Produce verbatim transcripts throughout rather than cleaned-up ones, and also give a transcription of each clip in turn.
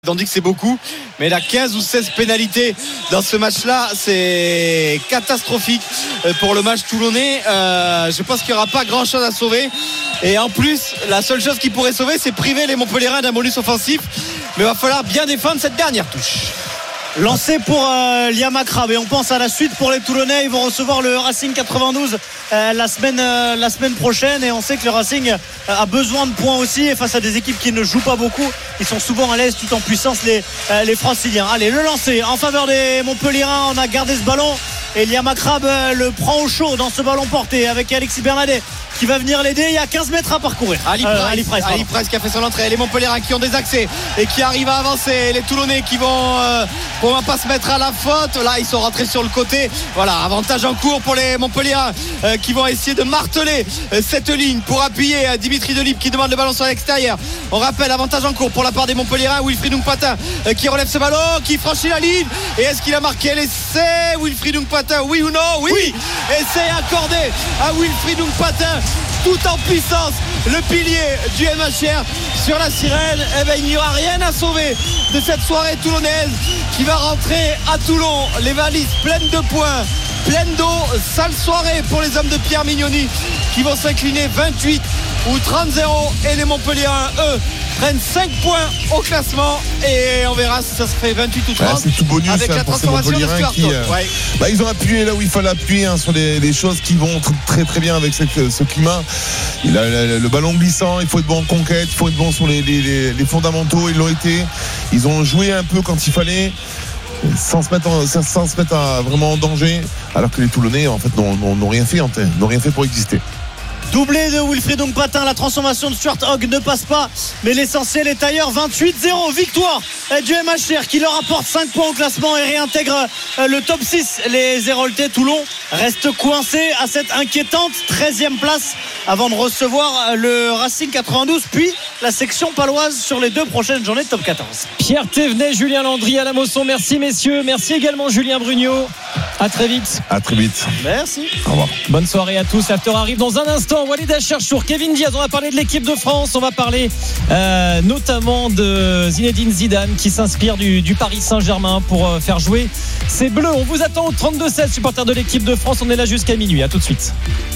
On dit que c'est beaucoup, mais il a quinze ou seize pénalités dans ce match-là, c'est catastrophique pour le match toulonnais. Euh, je pense qu'il n'y aura pas grand-chose à sauver. Et en plus, la seule chose qui pourrait sauver, c'est priver les Montpelliérains d'un bonus offensif. Mais il va falloir bien défendre cette dernière touche. Lancé pour euh, Liam Akrab et on pense à la suite pour les Toulonnais. Ils vont recevoir le Racing quatre-vingt-douze euh, la semaine euh, la semaine prochaine et on sait que le Racing euh, a besoin de points aussi et face à des équipes qui ne jouent pas beaucoup, ils sont souvent à l'aise tout en puissance les euh, les Franciliens. Allez, le lancer en faveur des Montpelliérains. On a gardé ce ballon et Liam Akrab euh, le prend au chaud dans ce ballon porté avec Alexis Bernardet qui va venir l'aider. Il y a quinze mètres à parcourir. Ali Price, euh, Ali Price, Ali Price qui a fait son entrée. Les Montpelliérains qui ont des accès et qui arrivent à avancer. Les Toulonnais qui vont euh, on va pas se mettre à la faute. Là, ils sont rentrés sur le côté. Voilà, avantage en cours pour les Montpelliérains euh, qui vont essayer de marteler euh, cette ligne pour appuyer euh, Dimitri Delibes qui demande le ballon sur l'extérieur. On rappelle, avantage en cours pour la part des Montpelliérains. Wilfried Ndoum-Patin euh, qui relève ce ballon, qui franchit la ligne. Et est-ce qu'il a marqué l'essai? Wilfried Ndoum-Patin, oui ou non? Oui, oui. Essai accordé à Wilfried Ndoum-Patin, tout en puissance, le pilier du M H R sur la sirène. Eh ben, il n'y aura rien à sauver de cette soirée toulonnaise qui va rentrer à Toulon, les valises pleines de points, pleines d'eau. Sale soirée pour les hommes de Pierre Mignoni qui vont s'incliner vingt-huit ou trente zéro et les Montpelliérains, eux, prennent cinq points au classement et on verra si ça se fait vingt-huit ou trente. Ah, c'est tout bonus avec hein, la pour ces transformation de Montpelliérains qui, euh, ouais. bah, ils ont appuyé là où il fallait appuyer hein, sur les, les choses qui vont tr- très très bien avec cette, ce climat. Il a le, le ballon glissant, il faut être bon en conquête, il faut être bon sur les, les, les, les fondamentaux. Ils l'ont été. Ils ont joué un peu quand il fallait, sans se mettre, en, sans se mettre à, vraiment en danger, alors que les Toulonnais en fait n'ont, n'ont, n'ont rien fait, n'ont rien fait pour exister. Doublé de Wilfried Ndoum-Patin, la transformation de Stuart Hogg ne passe pas, mais l'essentiel est ailleurs. Vingt-huit zéro, victoire du M H R qui leur apporte cinq points au classement et réintègre le top six. Les Héroltais. Toulon reste coincé à cette inquiétante treizième place avant de recevoir le Racing quatre-vingt-douze puis la section paloise sur les deux prochaines journées de top quatorze. Pierre Thévenet, Julien Landry à la Mosson, merci messieurs, merci également Julien Brugnot. À très vite. À très vite. Merci. Au revoir. Bonne soirée à tous. L'after arrive dans un instant. Walid Acharchour, Kevin Diaz. On va parler de l'équipe de France. On va parler euh, notamment de Zinedine Zidane qui s'inspire du, du Paris Saint-Germain pour euh, faire jouer ses Bleus. On vous attend au trente-deux seize, supporters de l'équipe de France. On est là jusqu'à minuit. À tout de suite.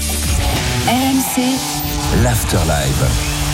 R M C, l'After Live.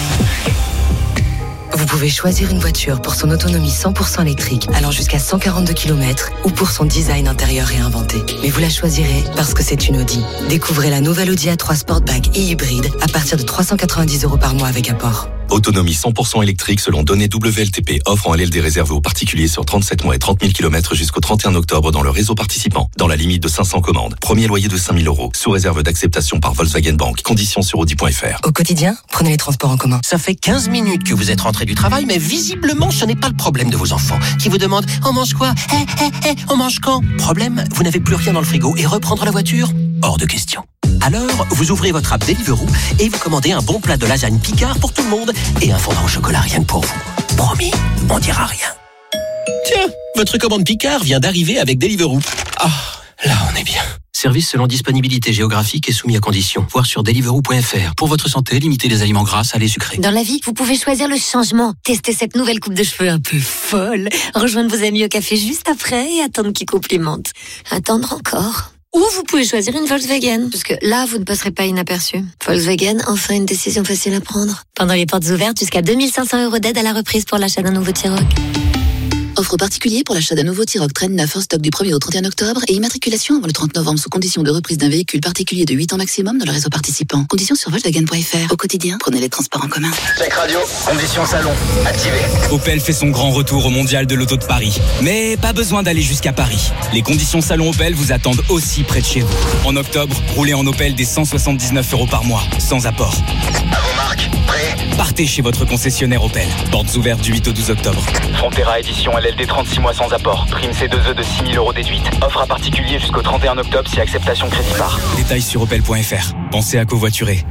Vous pouvez choisir une voiture pour son autonomie cent pour cent électrique, allant jusqu'à cent quarante-deux kilomètres, ou pour son design intérieur réinventé. Mais vous la choisirez parce que c'est une Audi. Découvrez la nouvelle Audi A trois Sportback et hybride à partir de trois cent quatre-vingt-dix euros par mois avec apport. Autonomie cent pour cent électrique selon données W L T P. Offre en L L D réservée aux particuliers sur trente-sept mois et trente mille kilomètres jusqu'au trente et un octobre dans le réseau participant. Dans la limite de cinq cents commandes. Premier loyer de cinq mille euros. Sous réserve d'acceptation par Volkswagen Bank. Conditions sur audi point f r. Au quotidien, prenez les transports en commun. Ça fait quinze minutes que vous êtes rentré du travail, mais visiblement ce n'est pas le problème de vos enfants qui vous demandent « On mange quoi ? Eh, eh, eh, on mange quand ?» Problème, vous n'avez plus rien dans le frigo et reprendre la voiture ? Hors de question. Alors, vous ouvrez votre app Deliveroo et vous commandez un bon plat de lasagne Picard pour tout le monde et un fondant au chocolat rien que pour vous. Promis, on dira rien. Tiens, votre commande Picard vient d'arriver avec Deliveroo. Ah, là on est bien. Service selon disponibilité géographique et soumis à conditions. Voir sur deliveroo point f r. Pour votre santé, limitez les aliments gras, salés, sucrés. Dans la vie, vous pouvez choisir le changement. Testez cette nouvelle coupe de cheveux un peu folle. Rejoindre vos amis au café juste après et attendre qu'ils complimentent. Attendre encore. Ou vous pouvez choisir une Volkswagen, parce que là, vous ne passerez pas inaperçu. Volkswagen, enfin une décision facile à prendre. Pendant les portes ouvertes, jusqu'à deux mille cinq cents euros d'aide à la reprise pour l'achat d'un nouveau T-Roc. Offre particulier pour l'achat d'un nouveau T-Roc Traîne neuf en stock du premier au trente et un octobre et immatriculation avant le trente novembre sous condition de reprise d'un véhicule particulier de huit ans maximum dans le réseau participant. Conditions sur Volkswagen point f r. Au quotidien, prenez les transports en commun. Check radio, conditions salon, activé. Opel fait son grand retour au Mondial de l'Auto de Paris. Mais pas besoin d'aller jusqu'à Paris. Les conditions salon Opel vous attendent aussi près de chez vous. En octobre, roulez en Opel des cent soixante-dix-neuf euros par mois, sans apport. À vos marques, prêt ? Partez chez votre concessionnaire Opel. Portes ouvertes du huit au douze octobre. Frontera édition L L D trente-six mois sans apport. Prime C deux E de six mille euros déduite. Offre à particulier jusqu'au trente et un octobre si acceptation crédit par. Détails sur opel point f r. Pensez à covoiturer.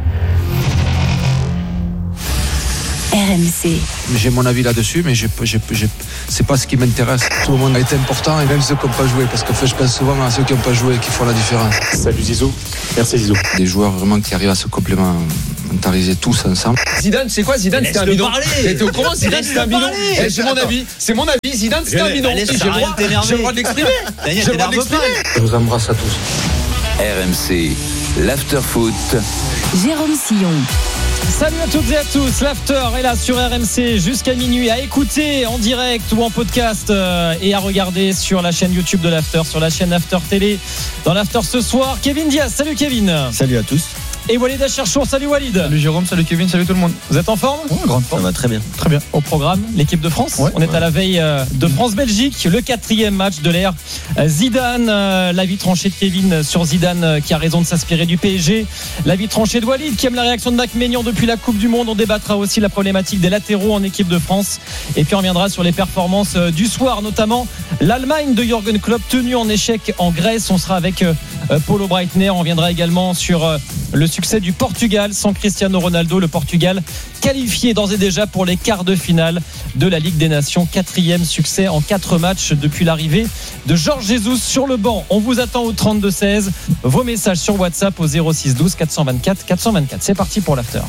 R M C. J'ai mon avis là-dessus, mais j'ai, j'ai, j'ai, c'est pas ce qui m'intéresse. Tout le monde a été important, et même ceux qui n'ont pas joué, parce que je pense souvent à ceux qui n'ont pas joué qui font la différence. Salut Zizou, merci Zizou. Des joueurs vraiment qui arrivent à se complémenter mentaliser tous ensemble. Zidane, c'est quoi Zidane, c'était un bidon. T'es au courant, Zidane, c'était un bidon. Eh, c'est mon avis, c'est mon avis. Zidane, c'était un bidon. J'ai le droit, j'ai le droit de l'exprimer. J'ai le droit de l'exprimer. Je vous embrasse à tous. R M C, l'after-foot. Jérôme Sillon. Salut à toutes et à tous, l'After est là sur R M C jusqu'à minuit, à écouter en direct ou en podcast euh, et à regarder sur la chaîne YouTube de l'After, sur la chaîne After Télé. Dans l'After ce soir, Kevin Diaz, salut Kevin. Salut à tous. Et Walid Acharchour, salut Walid. Salut Jérôme, salut Kevin, salut tout le monde. Vous êtes en forme ? Ouais, grande forme. Ça va très bien. Très bien. Au programme, l'équipe de France. Ouais, On est ouais. à la veille de France-Belgique, le quatrième match de l'ère Zidane. L'avis tranché de Kevin sur Zidane qui a raison de s'inspirer du P S G. L'avis tranché de Walid qui aime la réaction de Mac Maignan depuis la Coupe du Monde. On débattra aussi la problématique des latéraux en équipe de France. Et puis on reviendra sur les performances du soir, notamment l'Allemagne de Jürgen Klopp tenue en échec en Grèce. On sera avec Paulo Breitner. On reviendra également sur le succès du Portugal sans Cristiano Ronaldo. Le Portugal qualifié d'ores et déjà pour les quarts de finale de la Ligue des Nations. Quatrième succès en quatre matchs depuis l'arrivée de Jorge Jesus sur le banc. On vous attend au trente-deux seize. Vos messages sur WhatsApp au zéro six douze quatre cent vingt-quatre quatre cent vingt-quatre. C'est parti pour l'after.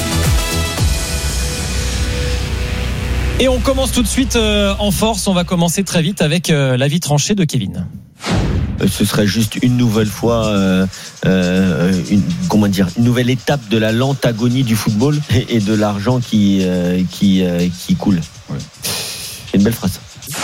Et on commence tout de suite en force. On va commencer très vite avec l'avis tranché de Kevin. Ce serait juste une nouvelle fois, euh, euh, une, comment dire, une nouvelle étape de la lente agonie du football et, et de l'argent qui, euh, qui, euh, qui coule. Ouais. C'est une belle phrase.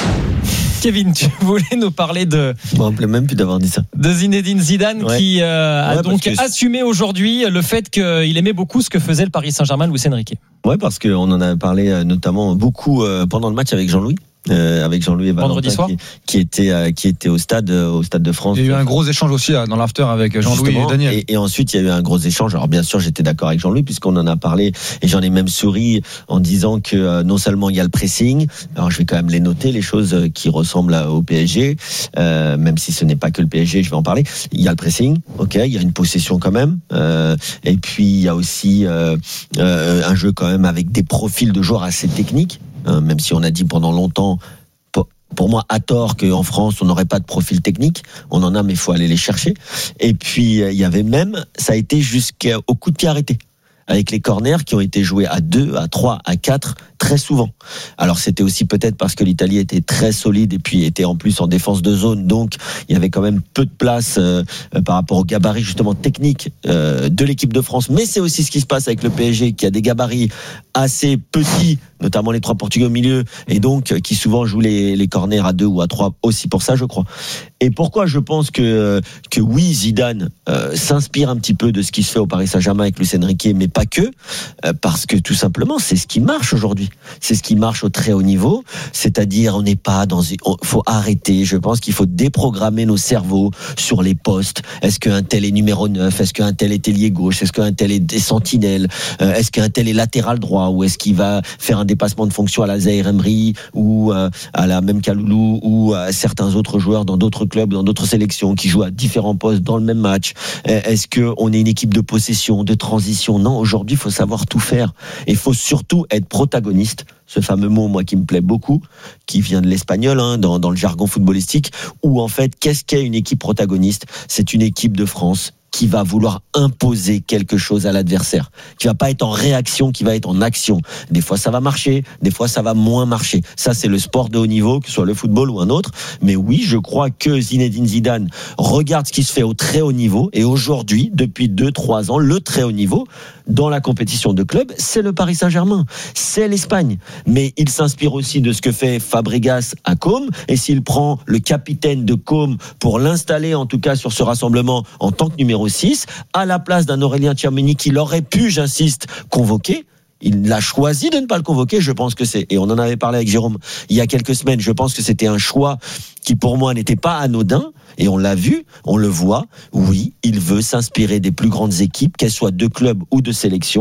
Kevin, tu voulais nous parler de. Je me rappelais même plus d'avoir dit ça. De Zinedine Zidane, ouais. qui euh, a ouais, donc que... assumé aujourd'hui le fait qu'il aimait beaucoup ce que faisait le Paris Saint-Germain, Luis Enrique. Ouais, parce qu'on en a parlé notamment beaucoup pendant le match avec Jean-Louis. Euh, avec Jean-Louis et Valentin qui, qui était euh, qui était au stade euh, au stade de France. Il y a eu un gros échange aussi dans l'after avec Jean-Louis Justement, et Daniel. Et, et ensuite il y a eu un gros échange. Alors bien sûr j'étais d'accord avec Jean-Louis puisqu'on en a parlé et j'en ai même souri en disant que euh, non seulement il y a le pressing. Alors je vais quand même les noter les choses qui ressemblent au P S G, euh, même si ce n'est pas que le P S G, je vais en parler. Il y a le pressing, ok, il y a une possession quand même, euh, et puis il y a aussi euh, euh, un jeu quand même avec des profils de joueurs assez techniques. Hein, même si on a dit pendant longtemps, pour moi, à tort qu'en France, on n'aurait pas de profil technique. On en a, mais il faut aller les chercher. Et puis, il y avait même, ça a été jusqu'au coup de pied arrêté. Avec les corners qui ont été joués à deux, à trois, à quatre, très souvent. Alors c'était aussi peut-être parce que l'Italie était très solide et puis était en plus en défense de zone, donc il y avait quand même peu de place euh, par rapport au gabarit justement technique euh, de l'équipe de France. Mais c'est aussi ce qui se passe avec le P S G qui a des gabarits assez petits, notamment les trois Portugais au milieu, et donc qui souvent jouent les, les corners à deux ou à trois aussi pour ça, je crois. Et pourquoi je pense que que oui, Zidane euh, s'inspire un petit peu de ce qui se fait au Paris Saint-Germain avec Luis Enrique, mais pas que, euh, parce que tout simplement c'est ce qui marche aujourd'hui. C'est ce qui marche au très haut niveau, c'est-à-dire on n'est pas dans, il faut arrêter. Je pense qu'il faut déprogrammer nos cerveaux sur les postes. Est-ce qu'un tel est numéro neuf? Est-ce qu'un tel est ailier gauche? Est-ce qu'un tel est sentinelle? euh, Est-ce qu'un tel est latéral droit? Ou est-ce qu'il va faire un dépassement de fonction à la Zaïre Emery ou euh, à la même Kaloulou ou à certains autres joueurs dans d'autres clubs, dans d'autres sélections qui jouent à différents postes dans le même match? Est-ce qu'on est une équipe de possession, de transition? Non, aujourd'hui, il faut savoir tout faire. Et il faut surtout être protagoniste. Ce fameux mot, moi, qui me plaît beaucoup, qui vient de l'espagnol, hein, dans, dans le jargon footballistique, où en fait, qu'est-ce qu'est une équipe protagoniste? C'est une équipe de France qui va vouloir imposer quelque chose à l'adversaire, qui va pas être en réaction, qui va être en action. Des fois ça va marcher, des fois ça va moins marcher. Ça c'est le sport de haut niveau, que ce soit le football ou un autre. Mais oui, je crois que Zinedine Zidane regarde ce qui se fait au très haut niveau, et aujourd'hui, depuis deux trois ans, le très haut niveau dans la compétition de club, c'est le Paris Saint-Germain, c'est l'Espagne. Mais il s'inspire aussi de ce que fait Fabregas à Côme, et s'il prend le capitaine de Côme pour l'installer en tout cas sur ce rassemblement en tant que numéro six, à la place d'un Aurélien Tchouaméni qu'il aurait pu, j'insiste, convoquer. Il a choisi de ne pas le convoquer. Je pense que c'est, et on en avait parlé avec Jérôme il y a quelques semaines, je pense que c'était un choix qui pour moi n'était pas anodin, et on l'a vu, on le voit. Oui, il veut s'inspirer des plus grandes équipes, qu'elles soient de club ou de sélection,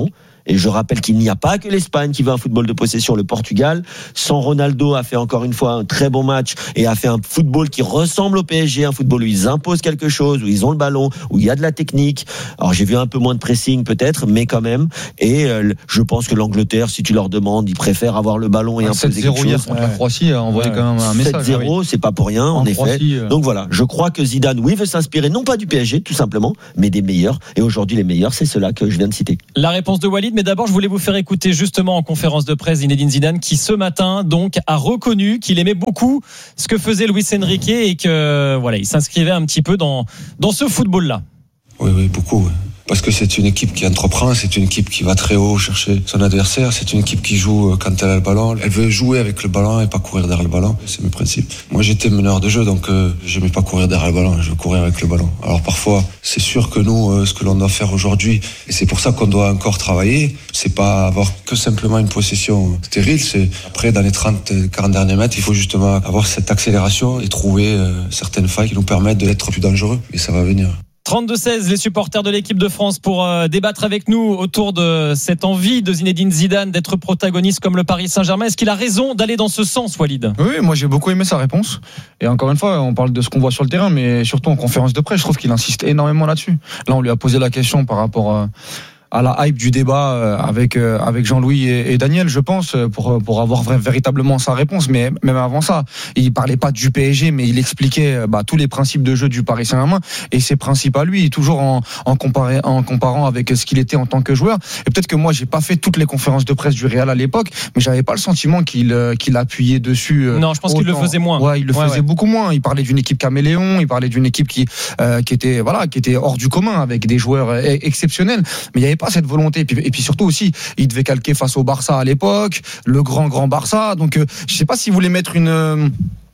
Et je rappelle qu'il n'y a pas que l'Espagne qui veut un football de possession. Le Portugal, sans Ronaldo, a fait encore une fois un très bon match et a fait un football qui ressemble au P S G, un football où ils imposent quelque chose, où ils ont le ballon, où il y a de la technique. Alors j'ai vu un peu moins de pressing peut-être, mais quand même. Et euh, je pense que l'Angleterre, si tu leur demandes, ils préfèrent avoir le ballon et imposer quelque chose. hier contre la Croatie a envoyé ouais. quand même un message. sept zéro, c'est pas pour rien, en, en effet. Croatie, euh... Donc voilà, je crois que Zidane, oui, veut s'inspirer non pas du P S G, tout simplement, mais des meilleurs. Et aujourd'hui, les meilleurs, c'est ceux-là que je viens de citer. La réponse de Walid, mais d'abord, je voulais vous faire écouter justement en conférence de presse Zinedine Zidane, qui ce matin donc a reconnu qu'il aimait beaucoup ce que faisait Luis Enrique et que voilà, il s'inscrivait un petit peu dans dans ce football-là. Oui, oui, beaucoup. Oui. Parce que c'est une équipe qui entreprend, c'est une équipe qui va très haut chercher son adversaire, c'est une équipe qui joue quand elle a le ballon. Elle veut jouer avec le ballon et pas courir derrière le ballon. C'est mes principes. Moi, j'étais meneur de jeu, donc euh, j'aimais pas courir derrière le ballon, je veux courir avec le ballon. Alors parfois, c'est sûr que nous, euh, ce que l'on doit faire aujourd'hui, et c'est pour ça qu'on doit encore travailler, c'est pas avoir que simplement une possession stérile, c'est après, dans les trente quarante derniers mètres, il faut justement avoir cette accélération et trouver euh, certaines failles qui nous permettent d'être plus dangereux. Et ça va venir. trente-deux seize, les supporters de l'équipe de France pour euh, débattre avec nous autour de cette envie de Zinedine Zidane d'être protagoniste comme le Paris Saint-Germain. Est-ce qu'il a raison d'aller dans ce sens, Walid ? Oui, moi j'ai beaucoup aimé sa réponse. Et encore une fois, on parle de ce qu'on voit sur le terrain, mais surtout en conférence de presse, je trouve qu'il insiste énormément là-dessus. Là, on lui a posé la question par rapport à... à la hype du débat avec avec Jean-Louis et, et Daniel, je pense, pour pour avoir véritablement sa réponse. Mais même avant ça, il parlait pas du P S G, mais il expliquait bah, tous les principes de jeu du Paris Saint-Germain et ses principes à lui, toujours en en comparé, en comparant avec ce qu'il était en tant que joueur. Et peut-être que moi, j'ai pas fait toutes les conférences de presse du Real à l'époque, mais j'avais pas le sentiment qu'il qu'il appuyait dessus. Non, je pense autant. qu'il le faisait moins. Ouais, il le ouais, faisait ouais. beaucoup moins. Il parlait d'une équipe caméléon, il parlait d'une équipe qui euh, qui était voilà, qui était hors du commun avec des joueurs exceptionnels. Mais il y avait pas cette volonté. Et puis, et puis surtout aussi, il devait calquer face au Barça à l'époque, le grand grand Barça. Donc, euh, je sais pas s'il voulait mettre une euh,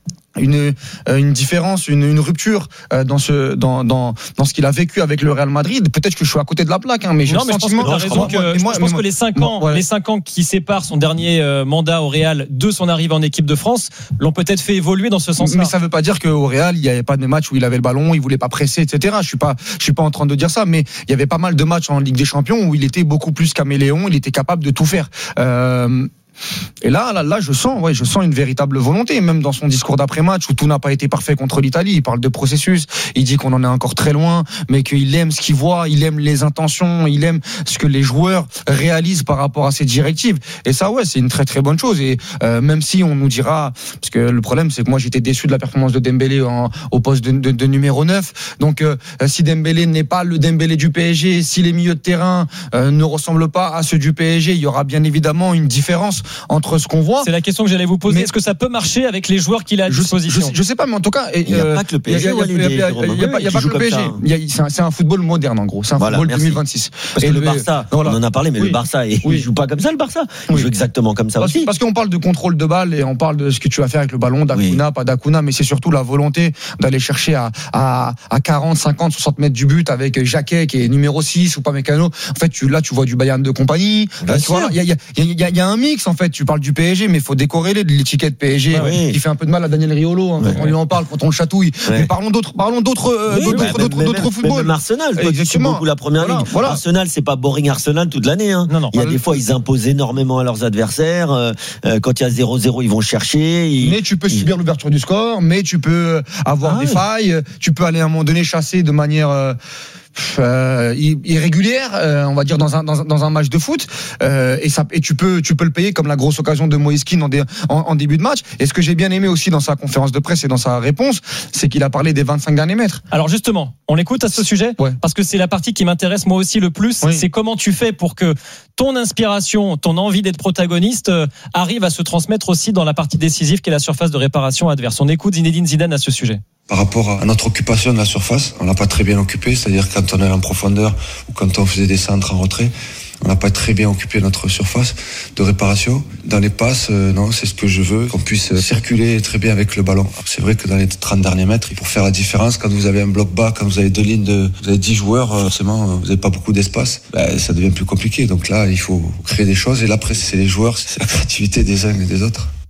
une une différence, une, une rupture dans ce dans dans dans ce qu'il a vécu avec le Real Madrid. Peut-être que je suis à côté de la plaque, hein, mais j'ai non, le mais sentiment. Je pense que, t'as raison que, je, moi, je pense moi, que les cinq ans, moi, ouais. les cinq ans qui séparent son dernier euh, mandat au Real de son arrivée en équipe de France l'ont peut-être fait évoluer dans ce sens-là. Mais ça veut pas dire qu'au Real il y avait pas de matchs où il avait le ballon, il voulait pas presser, et cetera. Je suis pas je suis pas en train de dire ça, mais il y avait pas mal de matchs en Ligue des Champions où il était beaucoup plus caméléon, il était capable de tout faire. Euh, Et là, là, là, je sens, ouais, je sens une véritable volonté, même dans son discours d'après-match où tout n'a pas été parfait contre l'Italie. Il parle de processus, il dit qu'on en est encore très loin, mais qu'il aime ce qu'il voit, il aime les intentions, il aime ce que les joueurs réalisent par rapport à ces directives. Et ça, ouais, c'est une très très bonne chose. Et euh, même si on nous dira, parce que le problème, c'est que moi j'étais déçu de la performance de Dembélé en, au poste de, de, de numéro neuf. Donc, euh, si Dembélé n'est pas le Dembélé du P S G, si les milieux de terrain euh, ne ressemblent pas à ceux du P S G, il y aura bien évidemment une différence entre ce qu'on voit. C'est la question que j'allais vous poser. Mais est-ce que ça peut marcher avec les joueurs qu'il a à disposition ? je, je sais pas, mais en tout cas, il n'y a euh, pas que le P S G. Il n'y a, a, a, a pas que le P S G. Il c'est, un, c'est un football moderne en gros. C'est un voilà, football merci. deux mille vingt-six. Parce et que le Barça, voilà. on en a parlé, mais oui. le Barça, il oui. joue pas comme ça. Le Barça, il oui. joue exactement comme ça parce, aussi. Parce qu'on parle de contrôle de balle et on parle de ce que tu vas faire avec le ballon, d'Akuna, oui. pas d'Akuna, mais c'est surtout la volonté d'aller chercher à, à, à quarante, cinquante, soixante mètres du but avec Jacquet qui est numéro six ou pas Mécano. En fait, tu, là, tu vois du Bayern de compagnie. Il y a, y, a, y, a, y a un mix en fait. Tu parles du P S G, mais il faut décorréler de l'étiquette P S G ah oui. qui fait un peu de mal à Daniel Riolo hein, ouais. quand on lui en parle, quand on le chatouille. Ouais. Mais parlons d'autres, parlons d'autres, euh, oui, d'autres, d'autres, même, d'autres footballs. Même Arsenal, toi, tu suis beaucoup la première voilà, ligue. Voilà. Arsenal, c'est pas boring Arsenal toute l'année. Hein. Non, non, il y a des fois, ils imposent énormément à leurs adversaires. Euh, quand il y a zéro zéro, ils vont chercher. Ils... Mais tu peux ils... subir l'ouverture du score, mais tu peux avoir ah, des ouais. failles. Tu peux aller à un moment donné chasser de manière. Euh, Euh, irrégulière, euh, on va dire dans un dans, dans un match de foot, euh, et ça et tu peux tu peux le payer comme la grosse occasion de Moïse Kean en, dé, en, en début de match. Et ce que j'ai bien aimé aussi dans sa conférence de presse et dans sa réponse, c'est qu'il a parlé des vingt-cinq derniers mètres. Alors justement, on l'écoute à ce sujet ouais. parce que c'est la partie qui m'intéresse moi aussi le plus. Oui. C'est comment tu fais pour que ton inspiration, ton envie d'être protagoniste euh, arrive à se transmettre aussi dans la partie décisive qui est la surface de réparation adverse. On écoute Zinedine Zidane à ce sujet. Par rapport à notre occupation de la surface, on l'a pas très bien occupée, c'est-à-dire quand on est en profondeur ou quand on faisait des centres en retrait, on n'a pas très bien occupé notre surface de réparation. Dans les passes, euh, non, c'est ce que je veux, qu'on puisse circuler très bien avec le ballon. Alors, c'est vrai que dans les trente derniers mètres, pour faire la différence, quand vous avez un bloc bas, quand vous avez deux lignes de, vous avez dix joueurs, forcément, vous n'avez pas beaucoup d'espace, ben, ça devient plus compliqué. Donc là, il faut créer des choses. Et là, après, c'est les joueurs, c'est la créativité des uns et des autres.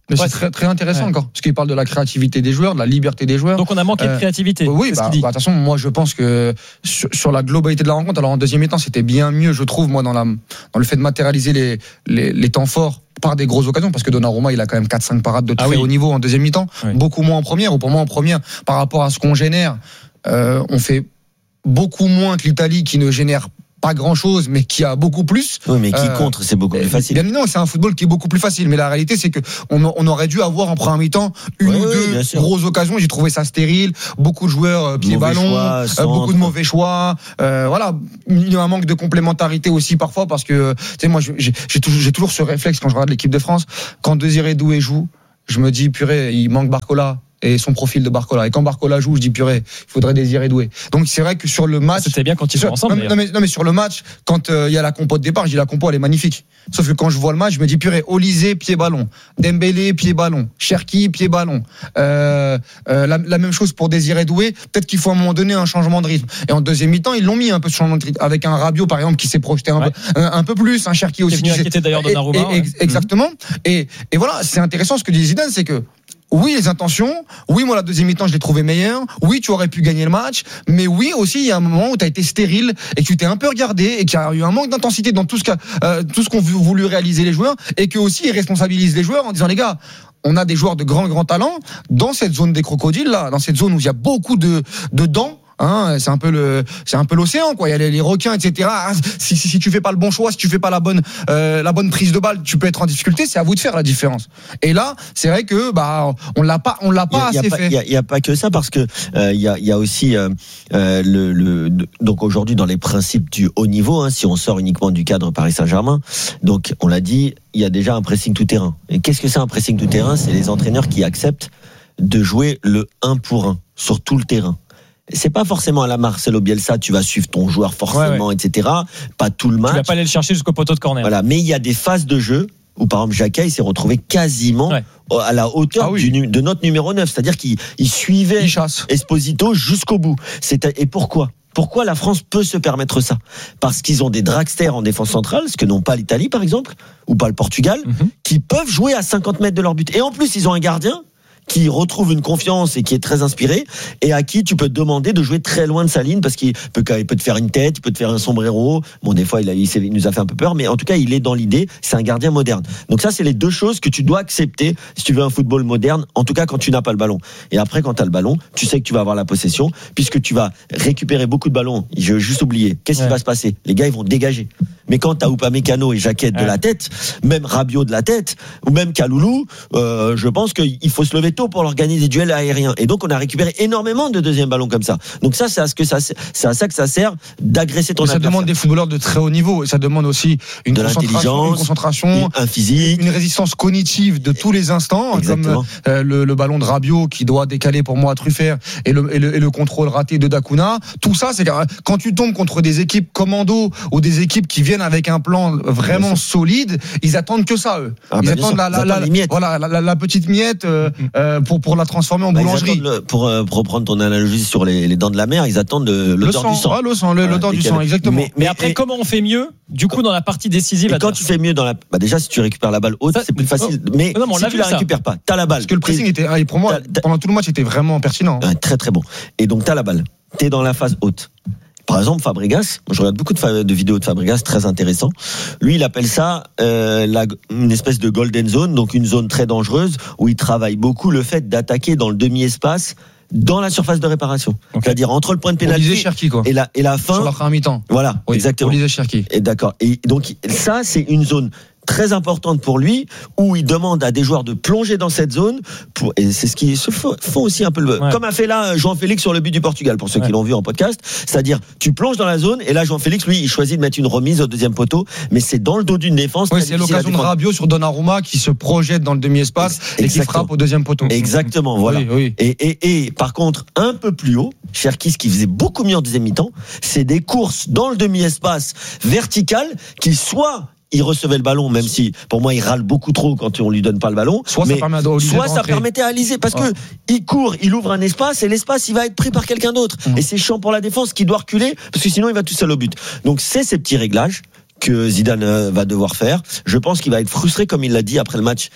Mais ouais, c'est très, très intéressant ouais. encore, parce qu'il parle de la créativité des joueurs, de la liberté des joueurs. Donc on a manqué euh, de créativité. Oui, bah, bah, de toute façon, moi je pense que sur, sur la globalité de la rencontre, alors en deuxième mi-temps, c'était bien mieux, je trouve, moi, dans, la, dans le fait de matérialiser les, les, les temps forts par des grosses occasions, parce que Donnarumma, il a quand même quatre cinq parades de très ah oui. haut niveau en deuxième mi-temps, oui. beaucoup moins en première, ou pour moi en première, par rapport à ce qu'on génère, euh, on fait beaucoup moins que l'Italie qui ne génère pas grand chose, mais qui a beaucoup plus. Oui, mais qui euh, contre, c'est beaucoup plus facile. Bien, non, c'est un football qui est beaucoup plus facile. Mais la réalité, c'est que on, on aurait dû avoir en première mi-temps une oui, ou deux oui, grosses occasions. J'ai trouvé ça stérile. Beaucoup de joueurs euh, pieds ballon, euh, beaucoup de mauvais choix. Euh, voilà, il y a un manque de complémentarité aussi parfois parce que tu sais, moi, j'ai, j'ai toujours, j'ai toujours ce réflexe quand je regarde l'équipe de France. Quand Désiré Doué joue, je me dis purée, il manque Barcola. Et son profil de Barcola. Et quand Barcola joue, je dis purée, il faudrait Désiré Doué. Donc c'est vrai que sur le match, c'était bien quand ils sont ensemble. Non, non, mais, non mais sur le match, quand il euh, y a la compo de départ, je dis la compo elle est magnifique. Sauf que quand je vois le match, je me dis purée, Olysée pied ballon, Dembélé pied ballon, Cherki pied ballon. Euh, euh, la, la même chose pour Désiré Doué. Peut-être qu'il faut à un moment donné un changement de rythme. Et en deuxième mi-temps, ils l'ont mis un peu de changement de rythme avec un Rabiot par exemple qui s'est projeté un ouais. peu, un, un peu plus, un Cherki aussi. Qui est venu inquiéter d'ailleurs Donnarumma. Et, et, ouais. Exactement. Et, et voilà, c'est intéressant ce que dit Zidane, c'est que oui, les intentions. Oui, moi, la deuxième mi-temps, je l'ai trouvé meilleure. Oui, tu aurais pu gagner le match. Mais oui, aussi, il y a un moment où tu as été stérile et que tu t'es un peu regardé et qu'il y a eu un manque d'intensité dans tout ce, euh, tout ce qu'ont voulu réaliser les joueurs et que aussi, ils responsabilisent les joueurs en disant, les gars, on a des joueurs de grand, grand talent dans cette zone des crocodiles, là, dans cette zone où il y a beaucoup de, de dents. Hein, c'est un peu le, c'est un peu l'océan, quoi. Il y a les, les requins, et cetera. Si, si, si tu fais pas le bon choix, si tu fais pas la bonne, euh, la bonne prise de balle, tu peux être en difficulté. C'est à vous de faire la différence. Et là, c'est vrai que bah, on l'a pas, on l'a pas y a, assez y a fait. Il y a, y a pas que ça parce que il euh, y a, il y a aussi euh, euh, le, le, donc aujourd'hui dans les principes du haut niveau, hein, si on sort uniquement du cadre Paris Saint-Germain, donc on l'a dit, il y a déjà un pressing tout terrain. Et qu'est-ce que c'est un pressing tout terrain ? C'est les entraîneurs qui acceptent de jouer le un pour un sur tout le terrain. C'est pas forcément à la Marcelo Bielsa, tu vas suivre ton joueur forcément, ouais, ouais. et cetera. Pas tout le match. Tu vas pas aller le chercher jusqu'au poteau de corner. Voilà, mais il y a des phases de jeu où, par exemple, Xhaka, il s'est retrouvé quasiment ouais. à la hauteur ah oui. du, de notre numéro neuf. C'est-à-dire qu'il il suivait il Esposito jusqu'au bout. C'est, et pourquoi ? Pourquoi la France peut se permettre ça ? Parce qu'ils ont des dragsters en défense centrale, ce que n'ont pas l'Italie, par exemple, ou pas le Portugal, mm-hmm. qui peuvent jouer à cinquante mètres de leur but. Et en plus, ils ont un gardien qui retrouve une confiance et qui est très inspiré et à qui tu peux te demander de jouer très loin de sa ligne parce qu'il peut, il peut te faire une tête, il peut te faire un sombrero. Bon, des fois, il, a, il, il nous a fait un peu peur, mais en tout cas, il est dans l'idée. C'est un gardien moderne. Donc ça, c'est les deux choses que tu dois accepter si tu veux un football moderne, en tout cas quand tu n'as pas le ballon. Et après, quand tu as le ballon, tu sais que tu vas avoir la possession puisque tu vas récupérer beaucoup de ballons. Je veux juste oublier. Qu'est-ce ouais. qui va se passer ? Les gars, ils vont dégager. Mais quand tu as Upamecano et Jacquet de ouais. la tête, même Rabiot de la tête, ou même Kaloulou, euh, je pense qu'il faut se lever tôt pour leur gagner des duels aériens. Et donc, on a récupéré énormément de deuxième ballons comme ça. Donc ça, c'est à, ce que ça, c'est à ça que ça sert d'agresser ton adversaire. Ça demande des footballeurs de très haut niveau. Et ça demande aussi une de concentration, une, concentration un physique, une résistance cognitive de tous les instants. Exactement. Comme euh, le, le ballon de Rabiot qui doit décaler pour moi à Truffert et le, et le, et le contrôle raté de Dacuna. Tout ça, c'est quand tu tombes contre des équipes commando ou des équipes qui viennent avec un plan vraiment solide, ils attendent que ça, eux. Ah, ils bah, attendent la, la, la, la, voilà, la, la, la petite miette euh, euh, pour, pour la transformer en bah, boulangerie. Le, pour, euh, pour reprendre ton analogie sur les, les dents de la mer, ils attendent de, l'odeur du sang. Ah, le sang, le, voilà, l'odeur du sang, exactement. Mais, mais après, et, comment on fait mieux, du coup, dans la partie décisive? Et quand tu fais mieux dans la, bah déjà, si tu récupères la balle haute, ça, c'est plus facile. Oh, mais non, si tu la ça. récupères pas, t'as la balle. Parce que le pressing était, pour moi, pendant tout le match, était vraiment pertinent. Ah, très, très bon. Et donc, t'as la balle. T'es dans la phase haute. Par exemple, Fabregas, je regarde beaucoup de, de vidéos de Fabregas, très intéressant. Lui, il appelle ça euh, la, une espèce de golden zone, donc une zone très dangereuse où il travaille beaucoup le fait d'attaquer dans le demi-espace, dans la surface de réparation. Okay. C'est-à-dire entre le point de pénalty Cherki, quoi. et la et la fin. Sur la fin mi-temps. Voilà, oui, exactement. Cherki. Et d'accord. Et donc ça, c'est une zone très importante pour lui, où il demande à des joueurs de plonger dans cette zone, pour, et c'est ce qui se font aussi un peu le, ouais. comme a fait là Jean-Félix sur le but du Portugal, pour ceux ouais. qui l'ont vu en podcast, c'est-à-dire tu plonges dans la zone, et là Jean-Félix, lui, il choisit de mettre une remise au deuxième poteau, mais c'est dans le dos d'une défense. Oui, c'est l'occasion de Rabiot sur Donnarumma qui se projette dans le demi-espace Exactement. et qui frappe au deuxième poteau. Exactement, voilà. Oui, oui. Et, et, et par contre, un peu plus haut, Cherki, qui faisait beaucoup mieux en deuxième mi-temps, c'est des courses dans le demi-espace vertical qui soit il recevait le ballon, même si pour moi il râle beaucoup trop quand on lui donne pas le ballon. Soit mais ça, permet à soit ça permettait à Alizé, parce ouais. que il court, il ouvre un espace et l'espace il va être pris par quelqu'un d'autre. Mmh. Et c'est chiant pour la défense qui doit reculer parce que sinon il va tout seul au but. Donc c'est ces petits réglages que Zidane va devoir faire. Je pense qu'il va être frustré, comme il l'a dit après le match,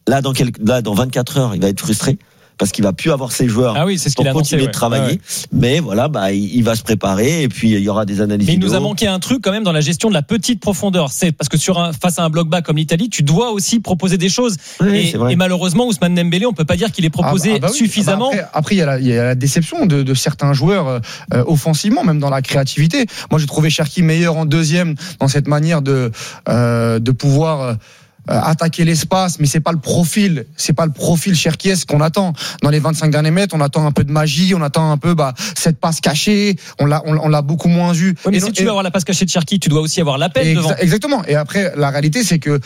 là, dans quelques, là, dans vingt-quatre heures, il va être frustré. Parce qu'il va plus avoir ses joueurs ah oui, c'est ce pour qu'il a continuer annoncé, de travailler. ouais. Ouais. Mais voilà, bah, il, il va se préparer et puis il y aura des analyses. Mais il vidéo. nous a manqué un truc quand même dans la gestion de la petite profondeur. C'est parce que sur un, face à un bloc bas comme l'Italie, tu dois aussi proposer des choses. Oui, et, c'est vrai. et malheureusement, Ousmane Dembélé, on peut pas dire qu'il est proposé ah bah, ah bah oui. suffisamment. Bah après, après, il y a la, il y a la déception de, de certains joueurs euh, offensivement, même dans la créativité. Moi, j'ai trouvé Cherki meilleur en deuxième dans cette manière de euh, de pouvoir. Euh, attaquer l'espace, mais c'est pas le profil, c'est pas le profil Cherkies qu'on attend. Dans les vingt-cinq derniers mètres, on attend un peu de magie, on attend un peu bah, cette passe cachée, on l'a, on, on l'a beaucoup moins vu. Ouais, mais et si non, tu et... veux avoir la passe cachée de Cherki, tu dois aussi avoir l'appel exa- devant. Exactement. Et après, la réalité, c'est que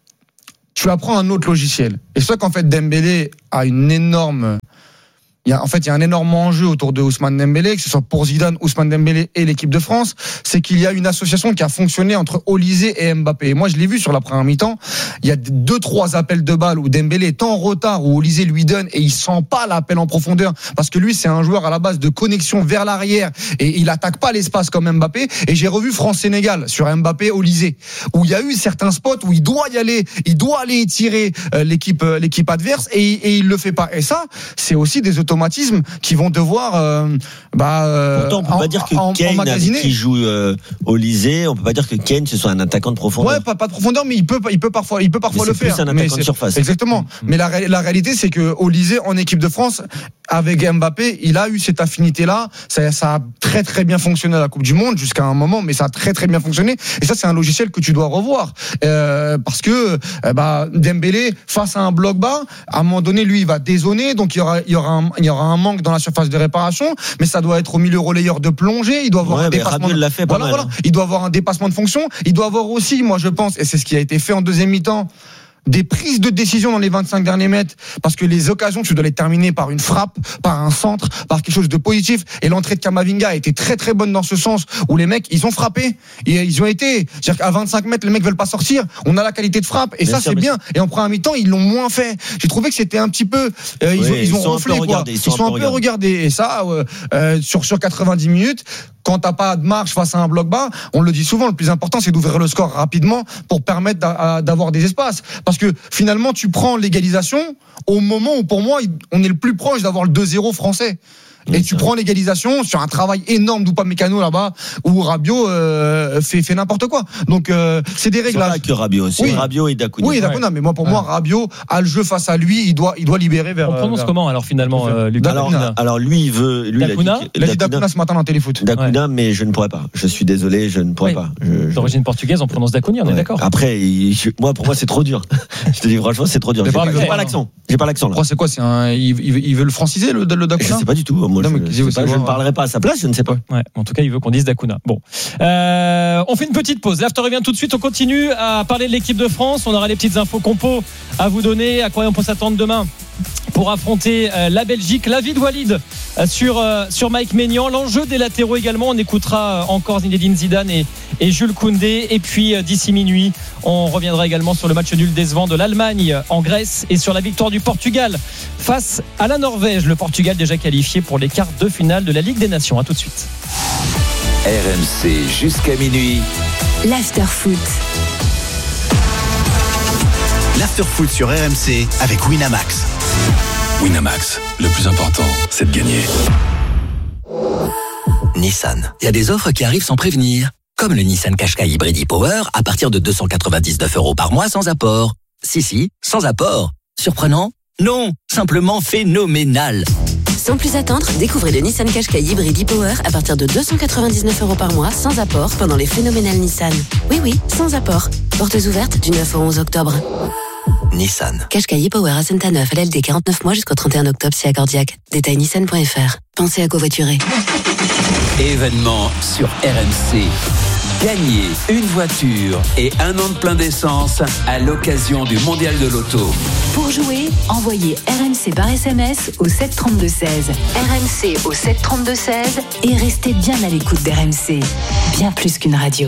tu apprends un autre logiciel. Et c'est ça qu'en fait, Dembélé a une énorme... Il y a, en fait, il y a un énorme enjeu autour de Ousmane Dembélé, que ce soit pour Zidane, Ousmane Dembélé et l'équipe de France, c'est qu'il y a une association qui a fonctionné entre Olise et Mbappé. Et moi, je l'ai vu sur la première mi-temps. Il y a deux, trois appels de balles où Dembélé est en retard, où Olise lui donne et il sent pas l'appel en profondeur, parce que lui, c'est un joueur à la base de connexion vers l'arrière et il attaque pas l'espace comme Mbappé. Et j'ai revu France-Sénégal sur Mbappé, Olise, où il y a eu certains spots où il doit y aller, il doit aller étirer l'équipe, l'équipe adverse et, et il le fait pas. Et ça, c'est aussi des automatismes qui vont devoir euh, bah euh, pourtant on peut en, pas dire que en, Kane emmagasiner. qui joue euh, au Lysée, on peut pas dire que Kane ce soit un attaquant de profondeur. Ouais, pas, pas de profondeur, mais il peut il peut parfois il peut parfois mais le c'est faire. Plus un attaquant mais de c'est, surface. Exactement. Mmh. Mais la la réalité c'est que au Lysée en équipe de France avec Mbappé, il a eu cette affinité là, ça ça a très très bien fonctionné à la Coupe du Monde jusqu'à un moment, mais ça a très très bien fonctionné et ça c'est un logiciel que tu dois revoir euh, parce que euh, bah Dembélé face à un bloc bas, à un moment donné lui il va dézoner, donc il y aura il y aura un, il y aura un manque dans la surface de réparation, mais ça doit être au milieu relayeur de plongée, il doit avoir ouais, un dépassement de... l'a fait voilà, voilà. Il doit avoir un dépassement de fonction, il doit avoir aussi, moi je pense, et c'est ce qui a été fait en deuxième mi-temps, des prises de décision dans les vingt-cinq derniers mètres, parce que les occasions, tu dois les terminer par une frappe, par un centre, par quelque chose de positif. Et l'entrée de Kamavinga a été très très bonne dans ce sens, où les mecs, ils ont frappé, et ils ont été, c'est-à-dire qu'à vingt-cinq mètres, les mecs veulent pas sortir. On a la qualité de frappe, et bien ça sûr, c'est bien. Et en première mi-temps, ils l'ont moins fait. J'ai trouvé que c'était un petit peu, euh, ils, oui, ont, ils, ils ont ronflé, quoi. Regardés, ils, ils sont un peu regardés. Et ça, euh, euh, sur sur quatre-vingt-dix minutes. Quand t'as pas de marche face à un bloc bas, on le dit souvent, le plus important c'est d'ouvrir le score rapidement pour permettre d'avoir des espaces. Parce que finalement tu prends l'égalisation au moment où pour moi on est le plus proche d'avoir le deux zéro français. Et oui, tu prends l'égalisation sur un travail énorme d'Upamecano là-bas où Rabiot euh, fait, fait n'importe quoi. Donc euh, c'est des réglages. C'est pas que Rabiot, c'est oui. Rabiot et Dacouna. Oui, Dacouna, ouais. Mais moi pour ouais. moi Rabiot a le jeu face à lui, il doit il doit libérer vers. On prononce vers... comment alors finalement euh, Lucas alors, alors lui il veut lui Dacouna. Il a dit Dacouna ce matin dans Téléfoot. Dacouna, ouais. Mais je ne pourrais pas. Je suis désolé, je ne pourrais ouais. pas. Je, D'origine je... portugaise, on prononce Dacouna, on ouais. est d'accord. Après, il, je, moi pour moi c'est trop dur. Je te dis franchement c'est trop dur. J'ai pas, j'ai pas l'accent. J'ai pas l'accent là. C'est quoi, c'est un il, il veut le franciser le, le Dacouna. Je sais pas du tout. Moi je ne parlerai pas à sa place, je ne sais pas. Ouais, en tout cas, il veut qu'on dise Dacouna. Bon, euh, on fait une petite pause. L'after revient tout de suite. On continue à parler de l'équipe de France. On aura les petites infos compo à vous donner. À quoi on peut s'attendre demain pour affronter euh, la Belgique. L'avis de Walid euh, sur euh, sur Mike Maignan. L'enjeu des latéraux également. On écoutera euh, encore Zinedine Zidane et, et Jules Koundé. Et puis euh, d'ici minuit, on reviendra également sur le match nul décevant de l'Allemagne en Grèce et sur la victoire du Portugal face à la Norvège. Le Portugal déjà qualifié pour les quarts de finale de la Ligue des Nations. À tout de suite. R M C jusqu'à minuit. L'after foot. L'after foot sur R M C avec Winamax. Winamax, le plus important, c'est de gagner. Nissan, il y a des offres qui arrivent sans prévenir. Comme le Nissan Qashqai Hybrid e-Power à partir de deux cent quatre-vingt-dix-neuf euros par mois sans apport. Si, si, sans apport. Surprenant ? Non, simplement phénoménal. Sans plus attendre, découvrez le Nissan Qashqai Hybrid e-Power à partir de deux cent quatre-vingt-dix-neuf euros par mois sans apport pendant les phénoménales Nissan. Oui, oui, sans apport. Portes ouvertes du neuf au onze octobre. Nissan. Qashqai e-Power à Saint-Aneuf, L L D quarante-neuf mois jusqu'au trente et un octobre si accordiaque. Détail nissan point f r. Pensez à covoiturer. Événement sur R M C. Gagnez une voiture et un an de plein d'essence à l'occasion du Mondial de l'Auto. Pour jouer, envoyez R M C par S M S au sept trente-deux seize. R M C au sept trente-deux seize et restez bien à l'écoute d'R M C. Bien plus qu'une radio.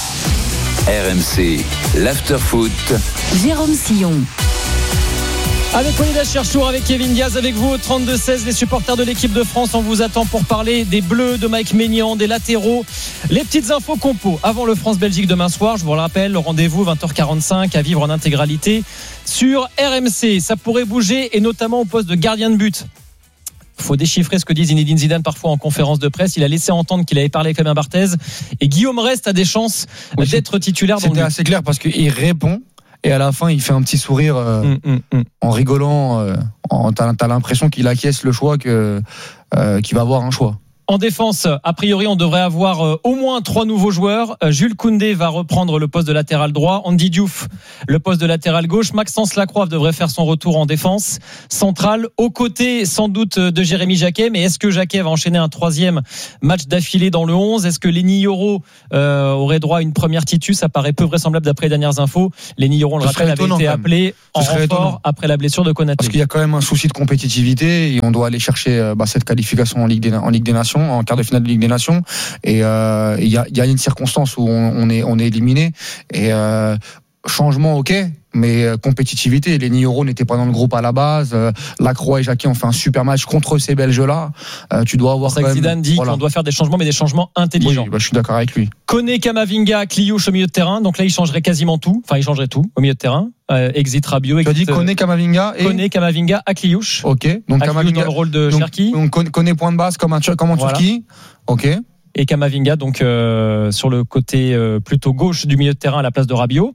R M C, l'after foot. Jérôme Sillon. Avec Walid Cherchour, avec Kevin Diaz, avec vous au trente-deux seize, les supporters de l'équipe de France, on vous attend pour parler des Bleus, de Mike Maignan, des latéraux, les petites infos compos avant le France-Belgique demain soir. Je vous le rappelle, le rendez-vous vingt heures quarante-cinq à vivre en intégralité sur R M C. Ça pourrait bouger et notamment au poste de gardien de but. Il faut déchiffrer ce que dit Zinedine Zidane parfois en conférence de presse. Il a laissé entendre qu'il avait parlé avec Fabien Barthez et Guillaume Rest a des chances oui, d'être titulaire. Dans C'était le assez clair parce qu'il répond. Et à la fin, il fait un petit sourire euh, mm, mm, mm. en rigolant. Euh, en, t'as, t'as l'impression qu'il acquiesce le choix, que, euh, qu'il va avoir un choix. En défense, a priori, on devrait avoir euh, au moins trois nouveaux joueurs. Euh, Jules Koundé va reprendre le poste de latéral droit. Andy Diouf, le poste de latéral gauche. Maxence Lacroix devrait faire son retour en défense centrale. Aux côtés, sans doute, de Jérémy Jacquet. Mais est-ce que Jacquet va enchaîner un troisième match d'affilée dans le onze ? Est-ce que Lenny Yoro euh, aurait droit à une première titus ? Ça paraît peu vraisemblable d'après les dernières infos. Lenny Yoro, on le rappelle, avait été appelé en renfort étonnant. Après la blessure de Konaté. Parce qu'il y a quand même un souci de compétitivité et on doit aller chercher bah, cette qualification en Ligue des, en Ligue des Nations, en quart de finale de Ligue des Nations, et il euh, y, a, y a une circonstance où on, on est on est éliminé et euh, changement ok, mais compétitivité. Lenny Yoro n'était pas dans le groupe à la base. Euh, Lacroix et Jacquet ont fait un super match contre ces Belges-là. Euh, tu dois avoir. C'est ça que Zidane dit voilà. qu'on doit faire des changements, mais des changements intelligents. Oui, bah, je suis d'accord avec lui. Koné, Kamavinga, Kliouche au milieu de terrain. Donc là, il changerait quasiment tout. Enfin, il changerait tout au milieu de terrain. Euh, exit Rabiot. Tu as dit Koné, Kamavinga et Koné, Kamavinga à Kliouche. Ok. Donc Kamavinga dans le rôle de Cherki. Donc Koné point de base comme, un, comme en voilà. Turquie. Ok. Et Kamavinga donc euh, sur le côté euh, plutôt gauche du milieu de terrain à la place de Rabiot.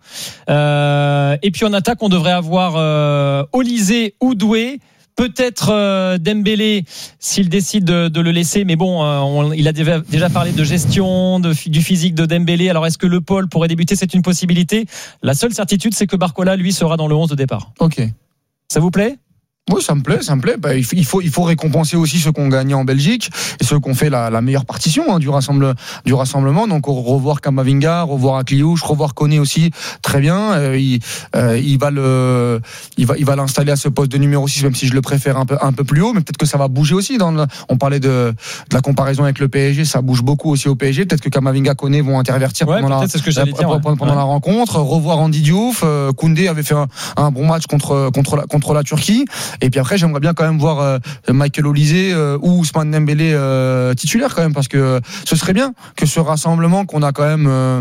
Euh, et puis en attaque, on devrait avoir euh, Olysée ou Doué. Peut-être euh, Dembélé s'il décide de, de le laisser, mais bon, euh, on, il a déjà, déjà parlé de gestion, de, du physique de Dembélé. Alors est-ce que Le Paul pourrait débuter ? C'est une possibilité. La seule certitude, c'est que Barcola, lui, sera dans le onze de départ. Ok. Ça vous plaît ? Oui, ça me plaît, ça me plaît. Bah, il faut, il faut récompenser aussi ceux qui ont gagné en Belgique et ceux qui ont fait la, la meilleure partition hein, du, rassemble, du rassemblement. Donc revoir Kamavinga, revoir Akliouche, revoir Koné aussi, très bien. Euh, il, euh, il va le, il va, il va l'installer à ce poste de numéro six, même si je le préfère un peu, un peu plus haut. Mais peut-être que ça va bouger aussi. Dans le, on parlait de, de la comparaison avec le P S G, ça bouge beaucoup aussi au P S G. Peut-être que Kamavinga, Koné vont intervertir ouais, pendant, la, c'est ce que j'allais dire, pendant, ouais. pendant ouais. la rencontre. Revoir Andy Diouf. Euh, Koundé avait fait un, un bon match contre, contre la, contre la Turquie. Et puis après, j'aimerais bien quand même voir euh, Michael Olysée euh, ou Ousmane Dembélé euh, titulaire quand même, parce que euh, ce serait bien que ce rassemblement qu'on a quand même euh,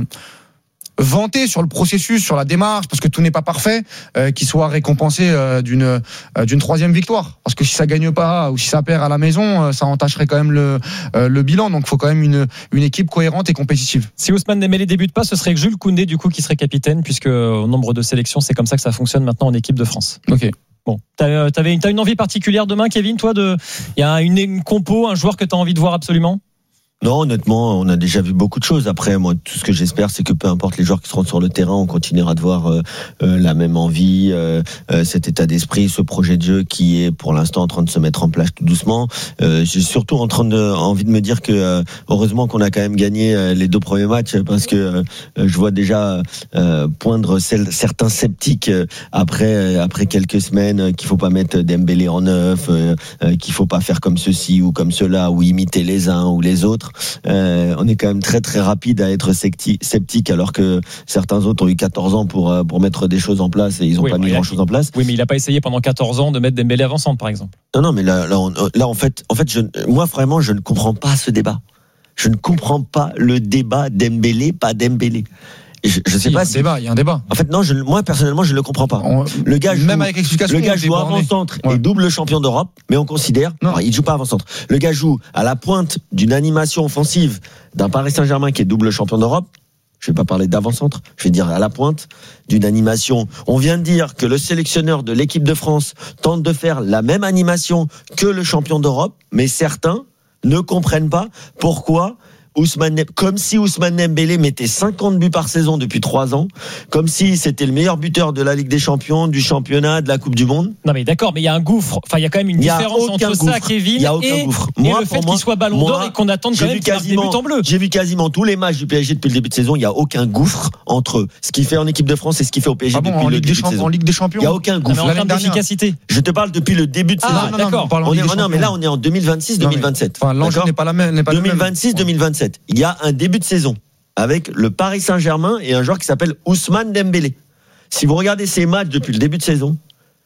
vanté sur le processus, sur la démarche, parce que tout n'est pas parfait, euh, qu'il soit récompensé euh, d'une euh, d'une troisième victoire, parce que si ça gagne pas ou si ça perd à la maison, euh, ça entacherait quand même le euh, le bilan. Donc il faut quand même une une équipe cohérente et compétitive. Si Ousmane Dembélé débute pas, ce serait que Jules Koundé du coup qui serait capitaine, puisque au nombre de sélections, c'est comme ça que ça fonctionne maintenant en équipe de France. Ok. Bon, t'as, t'avais, t'as une envie particulière demain, Kevin, toi, de, il y a une, une compo, un joueur que t'as envie de voir absolument? Non, honnêtement, on a déjà vu beaucoup de choses. Après, moi, tout ce que j'espère, c'est que peu importe les joueurs qui seront sur le terrain, on continuera de voir euh, euh, la même envie, euh, euh, cet état d'esprit, ce projet de jeu qui est pour l'instant en train de se mettre en place tout doucement. Euh, j'ai surtout en train de envie de me dire que euh, heureusement qu'on a quand même gagné euh, les deux premiers matchs, parce que euh, je vois déjà euh, poindre celle, certains sceptiques euh, après euh, après quelques semaines euh, qu'il faut pas mettre Dembélé en neuf, euh, euh, qu'il faut pas faire comme ceci ou comme cela, ou imiter les uns ou les autres. Euh, on est quand même très très rapide à être sceptique, alors que certains autres ont eu quatorze ans pour pour mettre des choses en place et ils n'ont oui, pas mis grand chose en place. Oui, mais il n'a pas essayé pendant quatorze ans de mettre Dembélé avant-centre, par exemple. Non, non, mais là, là, on, là en fait, en fait, je, moi vraiment, je ne comprends pas ce débat. Je ne comprends pas le débat Dembélé, pas Dembélé. Je, je sais si, pas si. Il y a un débat, il y a un débat. En fait, non, je, moi, personnellement, je ne le comprends pas. On, le gars joue, même avec explication, le gars joue avant-centre et double champion d'Europe, mais on considère, alors, il joue pas avant-centre. Le gars joue à la pointe d'une animation offensive d'un Paris Saint-Germain qui est double champion d'Europe. Je vais pas parler d'avant-centre, je vais dire à la pointe d'une animation. On vient de dire que le sélectionneur de l'équipe de France tente de faire la même animation que le champion d'Europe, mais certains ne comprennent pas pourquoi Ousmane, comme si Ousmane Dembélé mettait cinquante buts par saison depuis trois ans, comme si c'était le meilleur buteur de la Ligue des Champions, du championnat, de la Coupe du Monde. Non mais d'accord, mais il y a un gouffre. Enfin, il y a quand même une différence entre gouffre. ça, Kevin, il y a aucun et, gouffre. et moi, le fait moi, qu'il soit Ballon d'Or moi, et qu'on attende quand même qu'il marque des buts en bleu. J'ai vu quasiment tous les matchs du P S G depuis le début de saison. Il y a aucun gouffre entre ce qu'il fait en équipe de France et ce qu'il fait au P S G ah bon, depuis en le Ligue début des de saison. En Ligue des Champions. Il y a aucun gouffre. Non, mais en termes d'efficacité. Je te parle depuis le début de saison. Ah, d'accord. Non, mais là, on est en deux mille vingt-six deux mille vingt-sept. Enfin, l'enjeu n'est pas la même. deux mille vingt-six deux mille vingt-sept. Il y a un début de saison avec le Paris Saint-Germain et un joueur qui s'appelle Ousmane Dembélé. Si vous regardez ces matchs depuis le début de saison,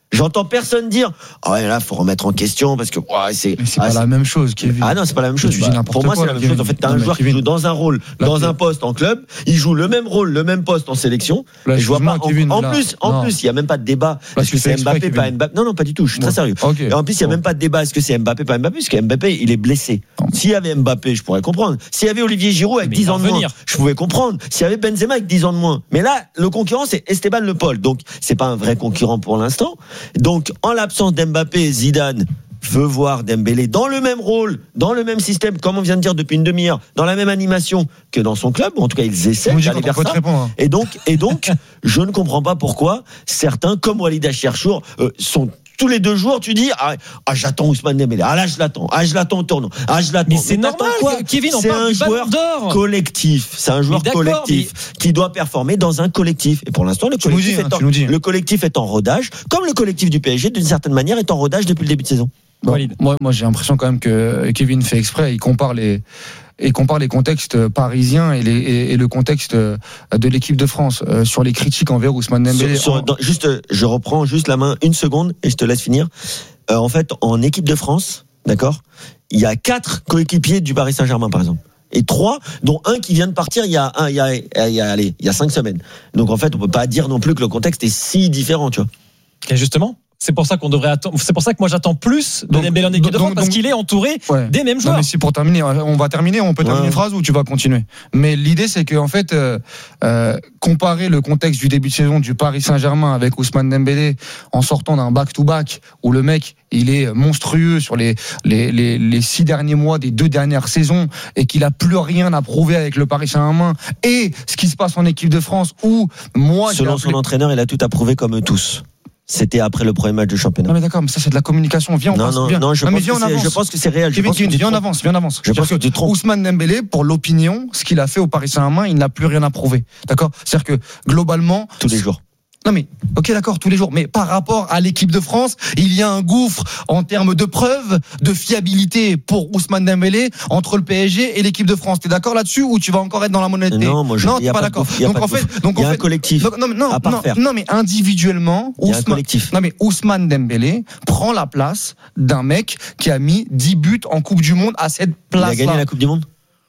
J'entends personne dire ah ouais là faut remettre en question parce que ouais, c'est Mais c'est ah, pas c'est... la même chose Kevin. Ah non, c'est pas la même chose. Tu dis Bah, n'importe pour moi quoi, c'est la même Kevin. chose. En fait, t'as Non, un mais joueur Kevin, qui joue dans un rôle, là, dans tu- un poste en club, il joue le même rôle, le même poste en sélection. Là, et je vois pas excuse-moi, en, Kevin, en là, plus, en non. plus, il y a même pas de débat. Là, Est-ce tu que c'est fais exprès, Mbappé, pas Kevin. Mbappé? Non non, pas du tout, je suis très Bon, sérieux. ok. Et en plus, il y a Bon. même pas de débat est-ce que c'est Mbappé, pas Mbappé, parce que Mbappé, il est blessé. S'il y avait Mbappé, je pourrais comprendre. S'il y avait Olivier Giroud avec Mais dix il va ans de moins, revenir. je pouvais comprendre. S'il y avait Benzema avec dix ans de moins. Mais là, le concurrent c'est Esteban Le Paul. Donc, c'est pas un vrai concurrent pour l'instant. Donc, en l'absence d'Mbappé, Zidane veut voir Dembélé dans le même rôle, dans le même système, comme on vient de dire depuis une demi-heure, dans la même animation que dans son club, ou en tout cas ils essaient Vous dites d'aller qu'on vers peut te ça. répondre, hein. Et donc, et donc, je ne comprends pas pourquoi certains, comme Walid Acharchour, euh, sont tous les deux jours, tu dis ah, ah j'attends Ousmane Dembélé, ah là je l'attends, ah je l'attends au tournant, ah je l'attends. Mais c'est t'attends normal, quoi Kevin, on c'est parle un du Ballon joueur d'Or. collectif, c'est un joueur Mais d'accord, collectif qui doit performer dans un collectif. Et pour l'instant, le Tu nous collectif, dis, hein, est en, tu nous dis. le collectif est en rodage, comme le collectif du P S G d'une certaine manière est en rodage depuis le début de saison. Bon, Walid. moi, moi, j'ai l'impression quand même que Kevin fait exprès. Il compare les, il compare les contextes parisiens et, les, et, et le contexte de l'équipe de France euh, sur les critiques envers Ousmane Dembélé. Sur- sur- En- dans- juste, euh, je reprends juste la main une seconde et je te laisse finir. Euh, en fait, en équipe de France, d'accord, il y a quatre coéquipiers du Paris Saint-Germain, par exemple. Et trois, dont un qui vient de partir il y a un, il y a, il y a, allez, il y a cinq semaines. Donc en fait, on peut pas dire non plus que le contexte est si différent, tu vois. Et justement, c'est pour ça qu'on devrait attendre. C'est pour ça que moi j'attends plus de Donc, Dembélé en équipe de donc, France parce donc- qu'il est entouré Ouais. des mêmes Non, joueurs. mais si pour terminer, on va terminer, on peut terminer Ouais. une phrase ou tu vas continuer. Mais l'idée, c'est que en fait, euh, euh, comparer le contexte du début de saison du Paris Saint-Germain avec Ousmane Dembélé en sortant d'un back-to-back où le mec il est monstrueux sur les les, les les six derniers mois des deux dernières saisons et qu'il a plus rien à prouver avec le Paris Saint-Germain et ce qui se passe en équipe de France où moi j'ai Selon appelé- son entraîneur, il a tout approuvé comme eux tous. C'était après le premier match de championnat. Non mais d'accord, mais ça c'est de la communication. Viens, on Non, passe. non, viens. non, je mais pense viens, que on c'est- avance. je pense que c'est réel. Je Kevin, pense que Kevin, tu te viens, on trompes. avance, viens, on avance. Je pense Parce que tu te trompes. Ousmane Dembélé, pour l'opinion, ce qu'il a fait au Paris Saint-Germain, il n'a plus rien à prouver. D'accord? C'est-à-dire que globalement, Tous les jours. non mais, ok d'accord, tous les jours, mais par rapport à l'équipe de France, il y a un gouffre en termes de preuves, de fiabilité pour Ousmane Dembélé entre le P S G et l'équipe de France. T'es d'accord là-dessus ou tu vas encore être dans la monnaie Non, moi, je- non, il y t'es a pas pas de d'accord. gouffre, il y a Donc pas en de fait, gouffre. donc Il y en a un fait, collectif donc, non, mais non, à parfaire. non, non, mais individuellement, Il y a un Ousmane- collectif. non mais Ousmane Dembélé prend la place d'un mec qui a mis dix buts en Coupe du Monde à cette Il place. a gagné la Coupe du Monde.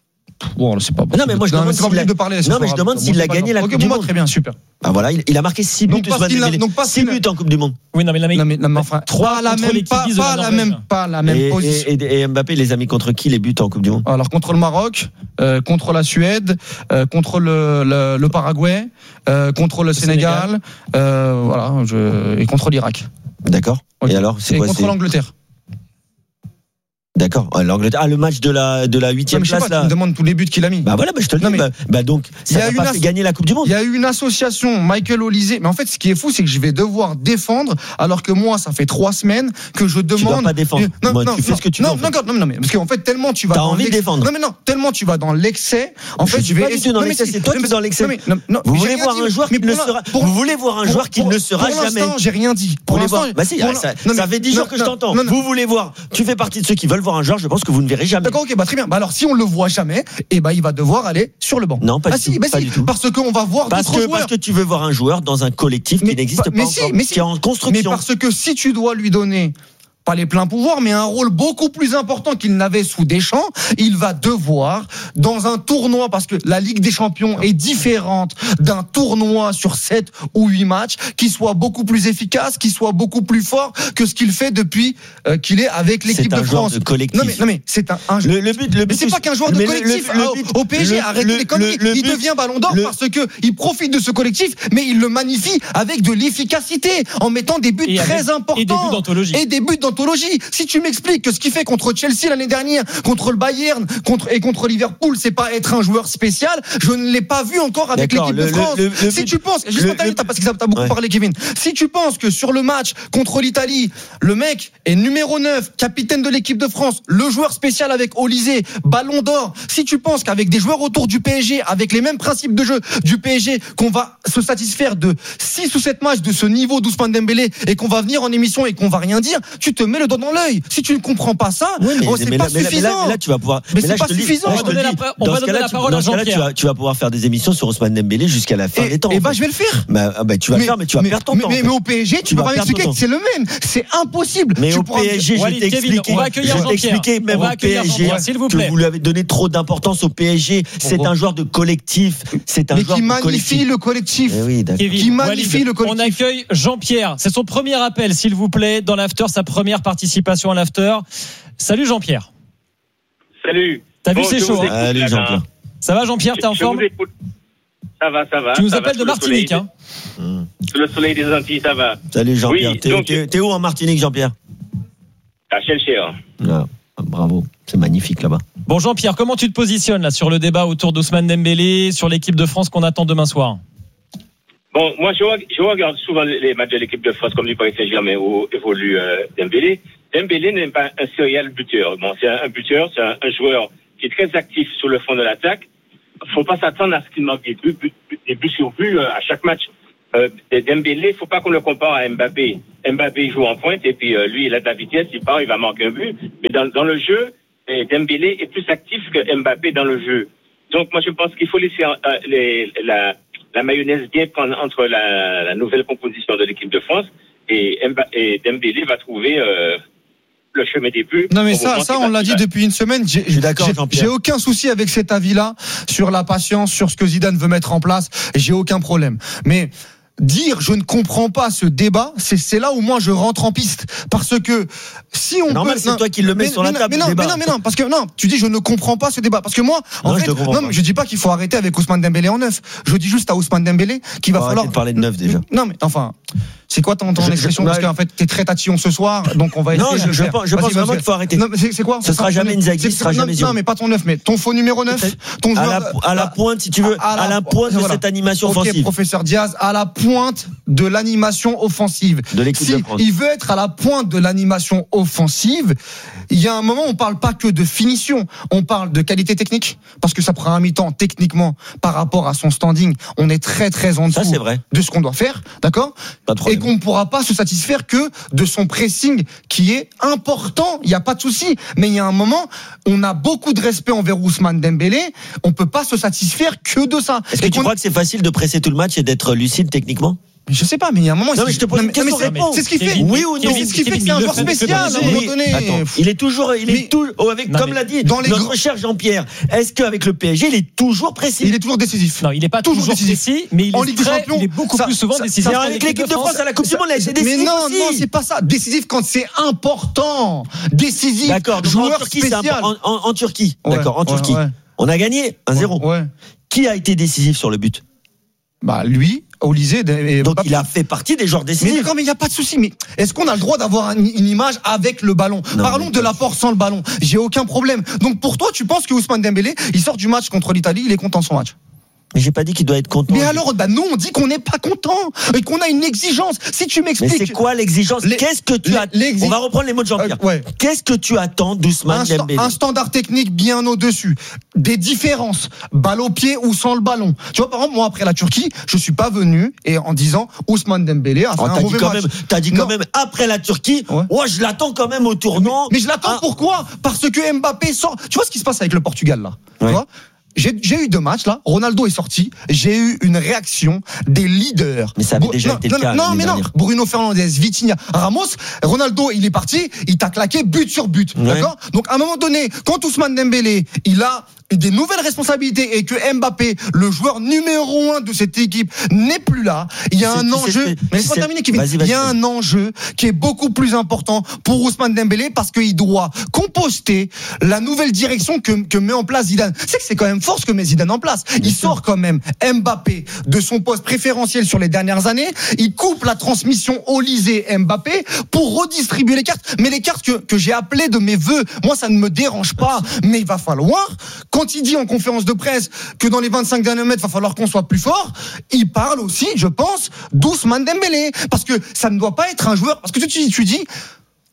Bon, c'est pas Non, mais moi, je non, demande c'est pas s'il a- obligé de parler. Non, mais je demande s'il a gagné la Coupe du Monde. Très bien, super. Ah voilà, il, il a marqué six buts. Donc, parce Ousmane qu'il a- Dembélé. donc, parce six qu'il a- buts en Coupe du Monde. Oui, non, mais la mec. Non mais, non, mais enfin, Trois pas la contre même, l'équipe pas, dix de pas la la Norvège. même, pas la même Et, position. et, et, et Mbappé, il les a mis contre qui les buts en Coupe du Monde? Alors contre le Maroc, euh, contre la Suède, euh, contre le, le, le Paraguay, euh, contre le, Sénégal, euh, voilà, je, et contre l'Irak. D'accord. Ok. Et alors, c'est Et quoi contre c'est- l'Angleterre. D'accord. Ah, l'Angleterre. Ah, le match de la de la Non, huitième mais je sais place pas, tu là. me demandes tous les buts qu'il a mis. Bah voilà, bah, je te le Non, dis. mais- Bah, bah donc, Il y ça a n'a une pas as- fait gagner la Coupe du Monde. Il y a eu une association, Michael Olysée. Mais en fait, ce qui est fou, c'est que je vais devoir défendre, alors que moi, ça fait trois semaines que je demande. Tu dois pas défendre. Non, Moi, non, tu fais non, ce que tu veux, non, en fait. non, non, non, mais parce qu'en fait, tellement tu vas T'as dans envie de l'excès- défendre. Non, mais non, tellement tu vas dans l'excès. En Je fait, suis je vais pas du tout dans non, mais l'excès, si, c'est toi non, qui mais- es dans l'excès. non, mais- non, non, Vous j'ai voulez rien voir dit, un joueur mais qui ne pour sera. l'in- pour- Vous voulez voir un pour- joueur qui pour- ne sera pour jamais. l'instant, j'ai rien dit. Vous Pour voulez voir l'instant, Bah si, pour ah, l'in- ça, non, ça mais- fait dix non, jours que je non, t'entends. non, non. Vous voulez voir. Tu fais partie de ceux qui veulent voir un joueur. Je pense que vous ne verrez jamais. D'accord, ok, bah très bien. Bah alors, si on le voit jamais, eh ben, il va devoir aller sur le banc. Non, pas ah du si, tout, bah pas si, du tout. parce qu'on va voir Parce d'autres que, joueurs. parce que tu veux voir un joueur dans un collectif Mais qui n'existe pas- pas mais encore, si, mais si. qui est en Mais construction. parce que si tu dois lui donner pas les pleins pouvoirs, mais un rôle beaucoup plus important qu'il n'avait sous Deschamps, il va devoir, dans un tournoi, parce que la Ligue des Champions est différente d'un tournoi sur sept ou huit matchs, qui soit beaucoup plus efficace, qui soit beaucoup plus fort que ce qu'il fait depuis euh, qu'il est avec l'équipe C'est de un joueur France. de collectif. Non mais, non mais c'est un, un Le, le but, le mais but, c'est pas qu'un joueur de mais le- collectif le- le ah, but- au P S G, le- arrêtez le- les conneries. le- le Il but- devient Ballon d'Or le- parce que il profite de ce collectif, mais il le magnifie avec de l'efficacité en mettant des buts Et très avec- importants et des buts d'anthologie. et des buts d'anthologie. Si tu m'expliques que ce qu'il fait contre Chelsea l'année dernière, contre le Bayern, contre et contre Liverpool, c'est pas être un joueur spécial, je ne l'ai pas vu encore avec D'accord, l'équipe de le- France. le- le si but- tu penses, juste le- pour terminer, le- parce que ça t'a beaucoup Ouais. parlé, Kevin. Si tu penses que sur le match contre l'Italie, le mec est numéro neuf, capitaine de l'équipe de France, le joueur spécial avec Olysée, Ballon d'Or. Si tu penses qu'avec des joueurs autour du P S G, avec les mêmes principes de jeu du P S G, qu'on va se satisfaire de six ou sept matchs de ce niveau d'Ousmane Dembélé et qu'on va venir en émission et qu'on va rien dire, tu te te met le doigt dans l'œil. Si tu ne comprends pas ça, oui, mais, oh, c'est mais pas là, mais suffisant. Là, mais là, tu vas pouvoir. Mais, mais c'est là, pas je te suffisant. Dis, on va donner la, on va donner la parole à Jean-Pierre. Tu vas, tu vas pouvoir faire des émissions sur Ousmane Dembélé jusqu'à la fin et, des temps. Et bah, je vais le faire. Bah, bah tu vas mais, le faire, mais tu vas mais, perdre ton mais, temps. Mais, mais au P S G, tu, tu peux pas m'expliquer que c'est le même. C'est impossible. Mais tu au P S G, je t'ai expliqué. On va accueillir Jean-Pierre. Même au P S G, s'il vous que plaît. vous lui avez donné trop d'importance au P S G. C'est un joueur de collectif. C'est un mais joueur qui de magnifie le collectif. Oui, qui magnifie le collectif. On accueille Jean-Pierre. C'est son premier appel, s'il vous plaît, dans l'after, sa première participation à l'after. Salut Jean-Pierre. Salut. T'as bon, vu, c'est chaud. Hein. Salut Jean-Pierre. Ça va Jean-Pierre, t'es en forme? Ça va, ça va. Tu nous ça appelles va, de Martinique, hein? Sous le soleil des Antilles, ça va. Salut Jean-Pierre. Oui, t'es, donc, t'es, t'es où en Martinique, Jean-Pierre? À Chelcher. Ah, bravo, c'est magnifique là-bas. Bon Jean-Pierre, comment tu te positionnes là sur le débat autour d'Ousmane Dembélé, sur l'équipe de France qu'on attend demain soir? Bon, moi je, je regarde souvent les matchs de l'équipe de France comme du Paris Saint-Germain où évolue euh, Dembélé. Dembélé n'est pas un serial buteur. Bon, c'est un, un buteur, c'est un, un joueur qui est très actif sur le fond de l'attaque. Faut pas s'attendre à ce qu'il manque des buts, buts, des buts sur buts euh, à chaque match. Euh, Dembélé, faut pas qu'on le compare à Mbappé. Mbappé joue en pointe et puis euh, lui, il a de la vitesse, il part, il va marquer un but. Mais dans, dans le jeu, Dembélé est plus actif que Mbappé dans le jeu. Donc moi, je pense qu'il faut laisser euh, les, la, la mayonnaise bien prendre entre la, la nouvelle composition de l'équipe de France et, Mbappé, et Dembélé va trouver euh, le chemin des buts. Non mais ça, ça on l'a dit depuis une semaine. J'ai, j'ai, j'ai aucun souci avec cet avis-là sur la patience, sur ce que Zidane veut mettre en place. J'ai aucun problème. Mais dire je ne comprends pas ce débat, c'est, c'est là où moi je rentre en piste. Parce que si on normal, peut, c'est non, toi qui le mets sur la table. Mais non, mais non, mais non, parce que non, tu dis je ne comprends pas ce débat. Parce que moi, en non, fait, je non, mais je dis pas qu'il faut arrêter avec Ousmane Dembélé en neuf. Je dis juste à Ousmane Dembélé qu'il va faut falloir de parler de neuf déjà. Non mais enfin, c'est quoi ton, ton je, expression je, parce qu'en fait t'es très tatillon ce soir, donc on va essayer. Non, je, de je, faire. pense, je pense vraiment qu'il faut arrêter. Non, c'est, c'est quoi? Ce sera jamais Inzaghi, ce sera jamais Zidane. Non, mais pas ton neuf, mais ton faux numéro neuf, ton à la, à la pointe, si tu veux, à la, à la pointe de voilà. cette animation okay, offensive. Professeur Diaz, à la pointe de l'animation offensive. De l'équipe si de France. Il veut être à la pointe de l'animation offensive. Il y a un moment, on parle pas que de finition, on parle de qualité technique, parce que ça prend un mi-temps techniquement par rapport à son standing. On est très très en dessous ça, c'est vrai. de ce qu'on doit faire, d'accord? Et qu'on ne pourra pas se satisfaire que de son pressing qui est important. Il n'y a pas de souci, mais il y a un moment, on a beaucoup de respect envers Ousmane Dembélé. On peut pas se satisfaire que de ça. Est-ce que et tu crois que c'est facile de presser tout le match et d'être lucide techniquement? Je sais pas, mais il y a un moment. Non, mais je te pose une question. C'est, c'est ce qui fait. Oui ou non? C'est ce qui fait que c'est un joueur spécial. À un moment donné. Attends, il est toujours, il est tout, avec, comme l'a dit notre gros... cher Jean-Pierre. Est-ce qu'avec le P S G, il est toujours précis? Il est toujours décisif. Non, il n'est pas toujours, toujours précis, mais il est, en Ligue très, des Champions, il est beaucoup ça, plus souvent ça, décisif. Ça, avec l'équipe de France à la Coupe du Monde, il a été décisif. Mais non, aussi. non, c'est pas ça. Décisif quand c'est important. Décisif. D'accord. Joueur en Turquie, spécial. C'est en, en, en Turquie. Ouais, D'accord. En ouais, Turquie. Ouais. On a gagné un zéro. Ouais. Qui a été décisif sur le but? Bah lui, Olysée. Donc il a fait partie des joueurs décisifs. Mais non, mais il n'y a pas de souci. Mais est-ce qu'on a le droit d'avoir une, une image avec le ballon? Non, Parlons de l'apport sans le ballon. J'ai aucun problème. Donc pour toi, tu penses que Ousmane Dembélé, il sort du match contre l'Italie, il est content de son match? Mais j'ai pas dit qu'il doit être content. Mais alors, bah nous, on dit qu'on n'est pas content et qu'on a une exigence. Si tu m'expliques. Mais c'est quoi l'exigence? Les, Qu'est-ce que tu as On va reprendre les mots de Jean-Pierre. Euh, ouais. Qu'est-ce que tu attends d'Ousmane Dembélé? Un standard technique bien au-dessus. Des différences. Balle au pied ou sans le ballon. Tu vois, par exemple, moi, après la Turquie, je suis pas venu et en disant Ousmane Dembélé a fait oh, un mauvais match. Même, t'as dit quand non. même après la Turquie, ouais. oh, je l'attends quand même au tournant. Mais, mais je l'attends ah. pourquoi? Parce que Mbappé sort. Tu vois ce qui se passe avec le Portugal là? Ouais. Tu vois? J'ai, j'ai eu deux matchs là, Ronaldo est sorti, j'ai eu une réaction des leaders. Mais ça avait déjà non, été non, le cas. Non, mais dernière. non, Bruno Fernandes, Vitinha, Ramos, Ronaldo, il est parti, il t'a claqué but sur but, ouais. d'accord? Donc à un moment donné, quand Ousmane Dembélé, il a des nouvelles responsabilités et que Mbappé, le joueur numéro un de cette équipe, n'est plus là, il y a c'est, un enjeu. C'est, mais laisse-moi terminer, Kevin. Vas-y, vas-y. Il y a un enjeu qui est beaucoup plus important pour Ousmane Dembélé parce qu'il doit composter la nouvelle direction que, que met en place Zidane. C'est que c'est quand même fort ce que met Zidane en place. Il sort quand même Mbappé de son poste préférentiel sur les dernières années. Il coupe la transmission Olysée-Mbappé pour redistribuer les cartes. Mais les cartes que, que j'ai appelées de mes vœux, moi ça ne me dérange pas. Mais il va falloir, quand il dit en conférence de presse que dans les vingt-cinq derniers mètres, il va falloir qu'on soit plus fort, il parle aussi, je pense, d'Ousmane Dembélé. Parce que ça ne doit pas être un joueur. Parce que tu, tu dis,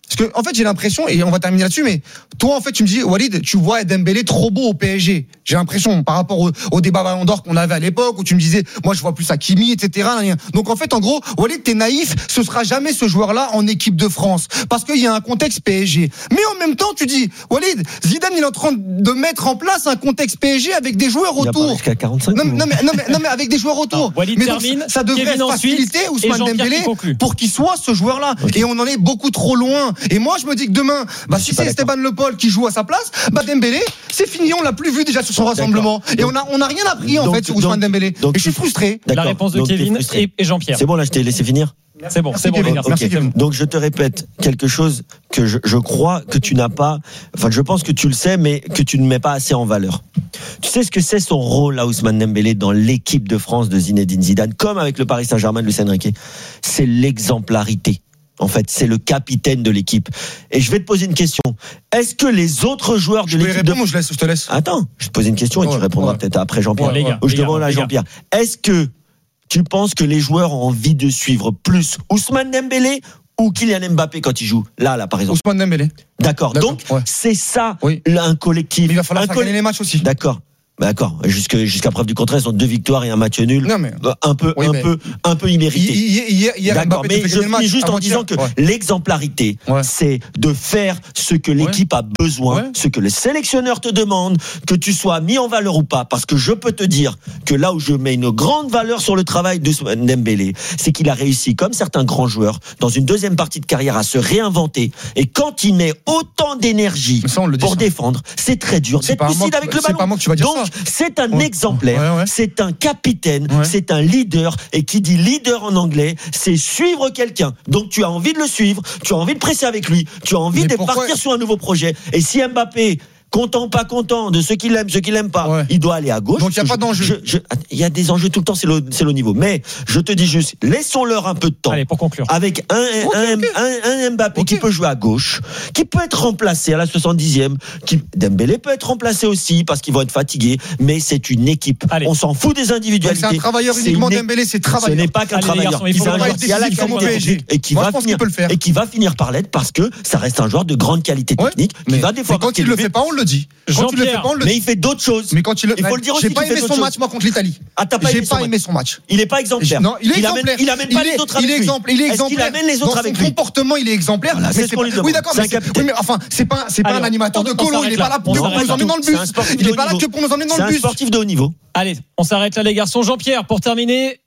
Parce que, en fait, j'ai l'impression, et on va terminer là-dessus, mais toi, en fait, tu me dis, Walid, tu vois Dembélé trop beau au P S G. J'ai l'impression, par rapport au, au débat Ballon d'Or qu'on avait à l'époque, où tu me disais, moi, je vois plus Hakimi, et cetera. Donc, en fait, en gros, Walid, t'es naïf, ce sera jamais ce joueur-là en équipe de France. Parce qu'il y a un contexte P S G. Mais en même temps, tu dis, Walid, Zidane, il est en train de mettre en place un contexte P S G avec des joueurs autour. Il a jusqu'à quarante-cinq. Non, non, mais, non, mais, non, mais avec des joueurs autour. Non, Walid mais termine, donc, ça devrait Kevin faciliter Ousmane Dembélé pour qu'il soit ce joueur-là. Okay. Et on en est beaucoup trop loin. Et moi, je me dis que demain, bah, si c'est Esteban Le Paul qui joue à sa place, bah, Dembélé, c'est fini, on l'a plus vu déjà sur son rassemblement. Et on a, on a rien appris, en donc, fait, sur Ousmane donc, Dembélé. Donc, et je suis frustré. La réponse de donc, Kevin et, et Jean-Pierre. C'est bon, là, je t'ai laissé finir. C'est bon, c'est bon, les gars. Okay. Donc je te répète quelque chose que je, je crois que tu n'as pas, enfin je pense que tu le sais, mais que tu ne mets pas assez en valeur. Tu sais ce que c'est son rôle à Ousmane Dembélé dans l'équipe de France de Zinedine Zidane, comme avec le Paris Saint-Germain de Luis Enrique. C'est l'exemplarité. En fait, c'est le capitaine de l'équipe. Et je vais te poser une question. Est-ce que les autres joueurs de je l'équipe répondre de... ou je laisse, je te laisse. Attends, je te pose une question et ouais, tu répondras ouais. peut-être après Jean-Pierre. Ouais, gars, Ou je gars, demande à Jean-Pierre. Est-ce que tu penses que les joueurs ont envie de suivre plus Ousmane Dembélé ou Kylian Mbappé quand il joue? Là, là, par exemple. Ousmane Dembélé. D'accord. D'accord. Donc, ouais. c'est ça, oui. un collectif. Mais il va falloir un faire coll... gagner les matchs aussi. D'accord. D'accord. Jusque, jusqu'à preuve du contraire, ils sont deux victoires et un match nul. Non, mais... Un peu, oui, un mais... peu, un peu immérité. Hier, hier, hier, d'accord. Mbappé Mais je finis juste en disant que ouais. l'exemplarité, ouais. c'est de faire ce que l'équipe ouais. a besoin, ouais. ce que le sélectionneur te demande, que tu sois mis en valeur ou pas. Parce que je peux te dire que là où je mets une grande valeur sur le travail de Dembélé, c'est qu'il a réussi, comme certains grands joueurs, dans une deuxième partie de carrière, à se réinventer. Et quand il met autant d'énergie ça, pour ça. défendre, c'est très dur c'est d'être lucide avec le ballon. C'est pas moi que tu vas dire Donc, ça. c'est un ouais. exemplaire, ouais, ouais. c'est un capitaine, ouais. c'est un leader. Et qui dit leader en anglais, c'est suivre quelqu'un. Donc tu as envie de le suivre, tu as envie de presser avec lui, tu as envie Mais de pourquoi... partir sur un nouveau projet. Et si Mbappé, content, pas content de ceux qui l'aiment, ceux qui l'aiment pas, ouais. il doit aller à gauche. Donc il n'y a pas d'enjeu. Il y a des enjeux tout le temps, c'est le, c'est le niveau. Mais je te dis juste, laissons-leur un peu de temps. Allez, pour conclure. Avec un, okay, un, okay. un, un Mbappé okay. qui peut jouer à gauche, qui peut être remplacé à la soixante-dixième, qui, Dembélé peut être remplacé aussi parce qu'ils vont être fatigués, mais c'est une équipe. Allez. On s'en fout des individualités. Donc c'est un travailleur c'est uniquement, une... Dembélé, c'est travailleur. Ce n'est pas qu'un Allez, travailleur. Garçons, il faut un joueur qui a la qualité et qui va finir et qui va finir par l'être parce que ça reste un joueur de grande qualité technique qui va des fois. Quand il le fait pas, on le dit. Le fait pas, le mais il fait d'autres choses. Mais quand il, il faut le dire aussi. J'ai pas aimé son match moi contre l'Italie. Ah, t'as pas J'ai aimé pas son aimé son match. Il est pas exemplaire. Non, il est exemplaire. Il amène pas les autres avec lui. Il est exemplaire. Il est exemplaire. Il amène les autres avec lui. Son comportement, il est exemplaire. C'est ce qu'on lui demande. Oui, d'accord. Oui, mais enfin, c'est pas, c'est pas un animateur de colo. Il est pas là pour nous emmener dans le bus. Il est pas là que pour nous emmener dans le bus. C'est un sportif de haut niveau. Allez, on s'arrête là, les garçons. Jean-Pierre, pour terminer,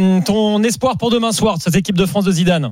ton espoir pour demain soir de cette équipe de France de Zidane.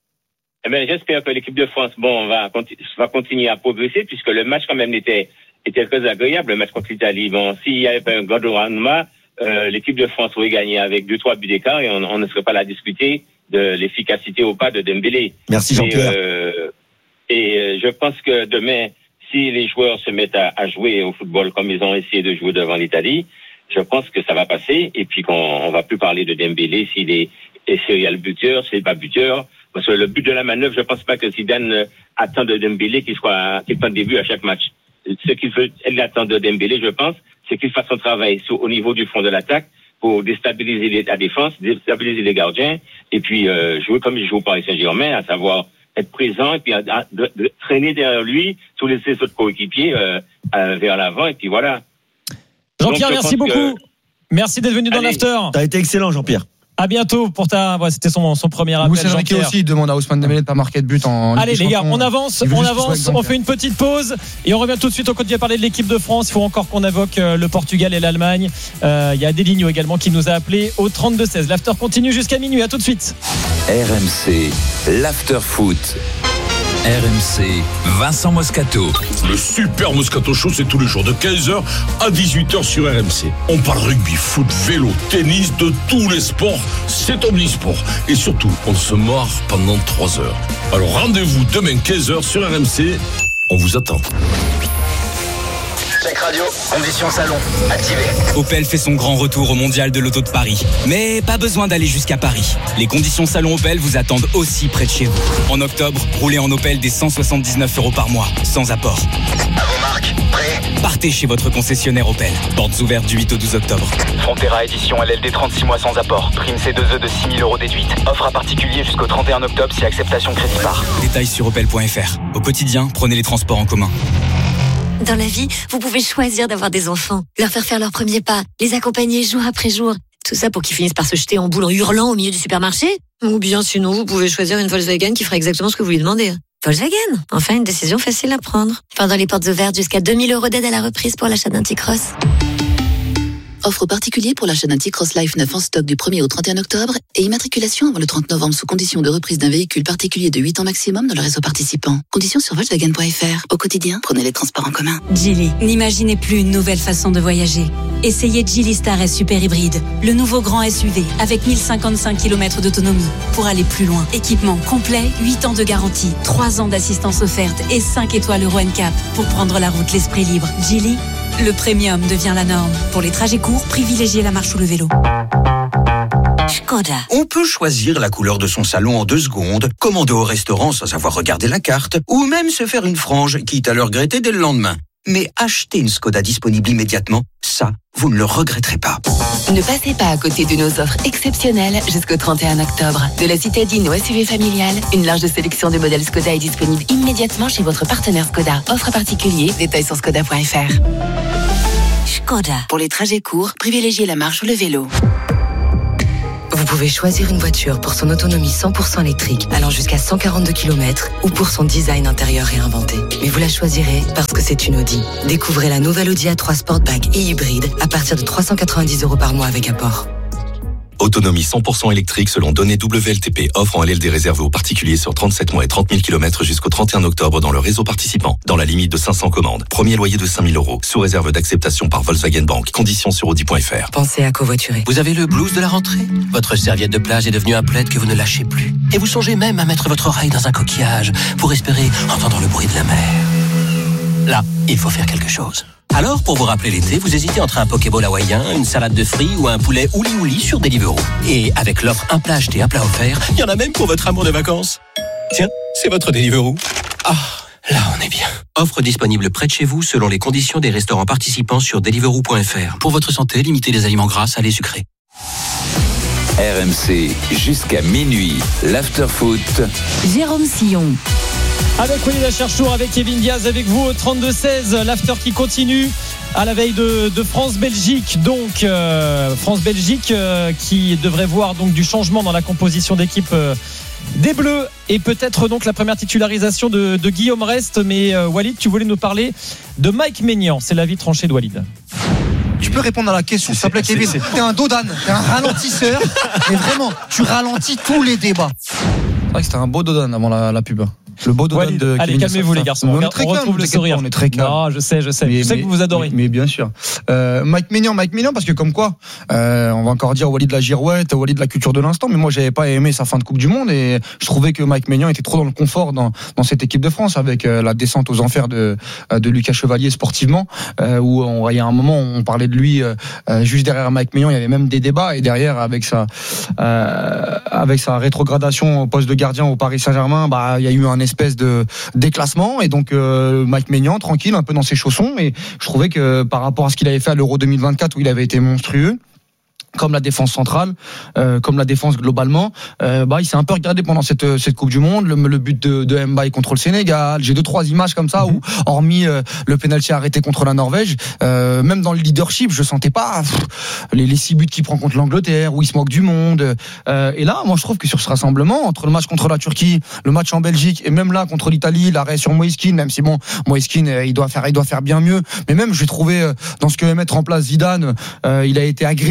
Eh ben, j'espère que l'équipe de France, bon, va, va continuer à progresser puisque le match quand même était était très agréable, le match contre l'Italie. Bon, s'il y avait pas un Godorama, euh, l'équipe de France aurait gagné avec deux, trois buts d'écart et on, on ne serait pas là à discuter de l'efficacité ou pas de Dembélé. Merci Jean-Pierre. Et, euh, et euh, je pense que demain, si les joueurs se mettent à, à jouer au football comme ils ont essayé de jouer devant l'Italie, je pense que ça va passer et puis qu'on on va plus parler de Dembélé s'il est, est serial buteur, s'il n'est pas buteur. Parce que le but de la manœuvre, je pense pas que Zidane attend de Dembélé qu'il soit, qu'il prenne des buts à chaque match. Ce qu'il veut, elle attend de Dembélé, je pense, c'est qu'il fasse son travail sur, au niveau du front de l'attaque pour déstabiliser les, la défense, déstabiliser les gardiens, et puis euh, jouer comme il joue au Paris Saint-Germain, à savoir être présent et puis à, à, de, de traîner derrière lui tous les ses autres coéquipiers euh, euh, vers l'avant, et puis voilà. Jean-Pierre, Donc, merci beaucoup. Que... Merci d'être venu dans l'after. T'as été excellent, Jean-Pierre. À bientôt pour ta. Ouais, c'était son, son premier appel. Luis Enrique aussi demande à Ousmane Dembélé de pas marquer de but en. Allez les gars, on avance, on avance, on fait une petite pause et on revient tout de suite. On continue à parler de l'équipe de France. Il faut encore qu'on évoque le Portugal et l'Allemagne. Euh, il y a Deligno également qui nous a appelé au trente-deux seize. L'after continue jusqu'à minuit. À tout de suite. R M C, l'after foot. R M C, Vincent Moscato. Le super Moscato Show, c'est tous les jours de quinze heures à dix-huit heures sur R M C. On parle rugby, foot, vélo, tennis, de tous les sports. C'est omnisport. Et surtout, on se marre pendant trois heures. Alors rendez-vous demain quinze heures sur R M C. On vous attend. Check radio, conditions salon, activé. Opel fait son grand retour au mondial de l'auto de Paris. Mais pas besoin d'aller jusqu'à Paris. Les conditions salon Opel vous attendent aussi près de chez vous. En octobre, roulez en Opel des cent soixante-dix-neuf euros par mois, sans apport. À vos marques, prêt? Partez chez votre concessionnaire Opel. Portes ouvertes du huit au douze octobre. Frontera édition L L D trente-six mois sans apport. Prime C deux E de six mille euros déduite. Offre à particulier jusqu'au trente et un octobre si acceptation crédit par. Détails sur opel point f r. Au quotidien, prenez les transports en commun. Dans la vie, vous pouvez choisir d'avoir des enfants, leur faire faire leurs premiers pas, les accompagner jour après jour. Tout ça pour qu'ils finissent par se jeter en boule en hurlant au milieu du supermarché. Ou bien sinon, vous pouvez choisir une Volkswagen qui fera exactement ce que vous lui demandez. Volkswagen, enfin une décision facile à prendre. Pendant les portes ouvertes, jusqu'à deux mille euros d'aide à la reprise pour l'achat d'un T-Cross. Offre particulier pour l'achat d'un T-Cross Life neuf en stock du premier au trente et un octobre et immatriculation avant le trente novembre sous condition de reprise d'un véhicule particulier de huit ans maximum dans le réseau participant. Conditions sur Volkswagen point f r. Au quotidien, prenez les transports en commun. Geely, n'imaginez plus une nouvelle façon de voyager. Essayez Geely Star S Super Hybride, le nouveau grand S U V avec mille cinquante-cinq kilomètres d'autonomie pour aller plus loin. Équipement complet, huit ans de garantie, trois ans d'assistance offerte et cinq étoiles Euro N C A P pour prendre la route l'esprit libre. Geely, le premium devient la norme. Pour les trajets courts, privilégiez la marche ou le vélo. Skoda. On peut choisir la couleur de son salon en deux secondes, commander au restaurant sans avoir regardé la carte, ou même se faire une frange, quitte à le regretter dès le lendemain. Mais acheter une Skoda disponible immédiatement, ça, vous ne le regretterez pas. Ne passez pas à côté de nos offres exceptionnelles jusqu'au trente et un octobre. De la citadine au S U V familial, une large sélection de modèles Skoda est disponible immédiatement chez votre partenaire Skoda. Offre particulier, détails sur skoda point f r. Skoda. Pour les trajets courts, privilégiez la marche ou le vélo. Vous pouvez choisir une voiture pour son autonomie cent pour cent électrique, allant jusqu'à cent quarante-deux kilomètres, ou pour son design intérieur réinventé. Mais vous la choisirez parce que c'est une Audi. Découvrez la nouvelle Audi A trois Sportback et hybride à partir de trois cent quatre-vingt-dix euros par mois avec apport. Autonomie cent pour cent électrique selon données W L T P. Offre en L L D réservée aux particuliers sur trente-sept mois et trente mille kilomètres jusqu'au trente et un octobre dans le réseau participant. Dans la limite de cinq cents commandes. Premier loyer de cinq mille euros. Sous réserve d'acceptation par Volkswagen Bank. Conditions sur audi point f r. Pensez à covoiturer. Vous avez le blues de la rentrée? Votre serviette de plage est devenue un plaid que vous ne lâchez plus. Et vous songez même à mettre votre oreille dans un coquillage pour espérer entendre le bruit de la mer. Là, il faut faire quelque chose. Alors, pour vous rappeler l'été, vous hésitez entre un Pokéball hawaïen, une salade de fruits ou un poulet ouli ouli sur Deliveroo. Et avec l'offre un plat acheté, un plat offert, il y en a même pour votre amour de vacances. Tiens, c'est votre Deliveroo. Ah, là on est bien. Offre disponible près de chez vous selon les conditions des restaurants participants sur deliveroo point f r. Pour votre santé, limitez les aliments gras, salés, sucrés. R M C jusqu'à minuit, l'after-foot. Jérôme Sillon. Avec Walid Cherchour, avec Kevin Diaz, avec vous au trente-deux seize, l'after qui continue à la veille de, de France-Belgique. Donc euh, France-Belgique euh, qui devrait voir donc du changement dans la composition d'équipe euh, des Bleus et peut-être donc la première titularisation de, de Guillaume Rest. Mais euh, Walid, tu voulais nous parler de Mike Maignan. C'est l'avis tranché de Walid. Je peux répondre à la question, s'il te plaît, Kevin. T'es un dodan, t'es un ralentisseur, et vraiment, tu ralentis tous les débats. C'est vrai que c'était un beau dodan avant la, la pub. Le beau dodan de Allez, Kevin calmez-vous les garçons. On, on, très on retrouve calme, le sourire. On est très calme. Non, je sais, je sais. Mais, je sais mais, que vous vous adorez. Mais, mais bien sûr. Euh, Mike Maignan, Mike Maignan, parce que comme quoi, euh, on va encore dire Walid de la girouette, Walid de la culture de l'instant, mais moi j'avais pas aimé sa fin de Coupe du Monde et je trouvais que Mike Maignan était trop dans le confort dans, dans cette équipe de France avec euh, la descente aux enfers de, de Lucas Chevalier sportivement, euh, où on, il y a un moment on parlait de lui euh, juste derrière Mike Maignan, il y avait même des débats et derrière avec sa euh, avec sa rétrogradation au poste de gardien au Paris Saint-Germain, bah il y a eu un espèce de déclassement et donc euh, Mike Maignan tranquille un peu dans ses chaussons, mais je trouvais que par rapport à ce qu'il avait fait à l'Euro deux mille vingt-quatre où il avait été monstrueux, comme la défense centrale, euh, comme la défense globalement, euh, bah il s'est un peu regardé pendant cette cette Coupe du Monde, le, le but de, de Mbaye contre le Sénégal. J'ai deux trois images comme ça où, hormis euh, le pénalty arrêté contre la Norvège, euh, même dans le leadership, je sentais pas pff, les, les six buts qu'il prend contre l'Angleterre, où il se moque du monde. Euh, et là, moi je trouve que sur ce rassemblement, entre le match contre la Turquie, le match en Belgique et même là contre l'Italie, l'arrêt sur Moise Kean, même si bon, Moise Kean euh, il doit faire il dois faire bien mieux, mais même j'ai trouvé euh, dans ce que veut mettre en place Zidane, euh, il a été agressif.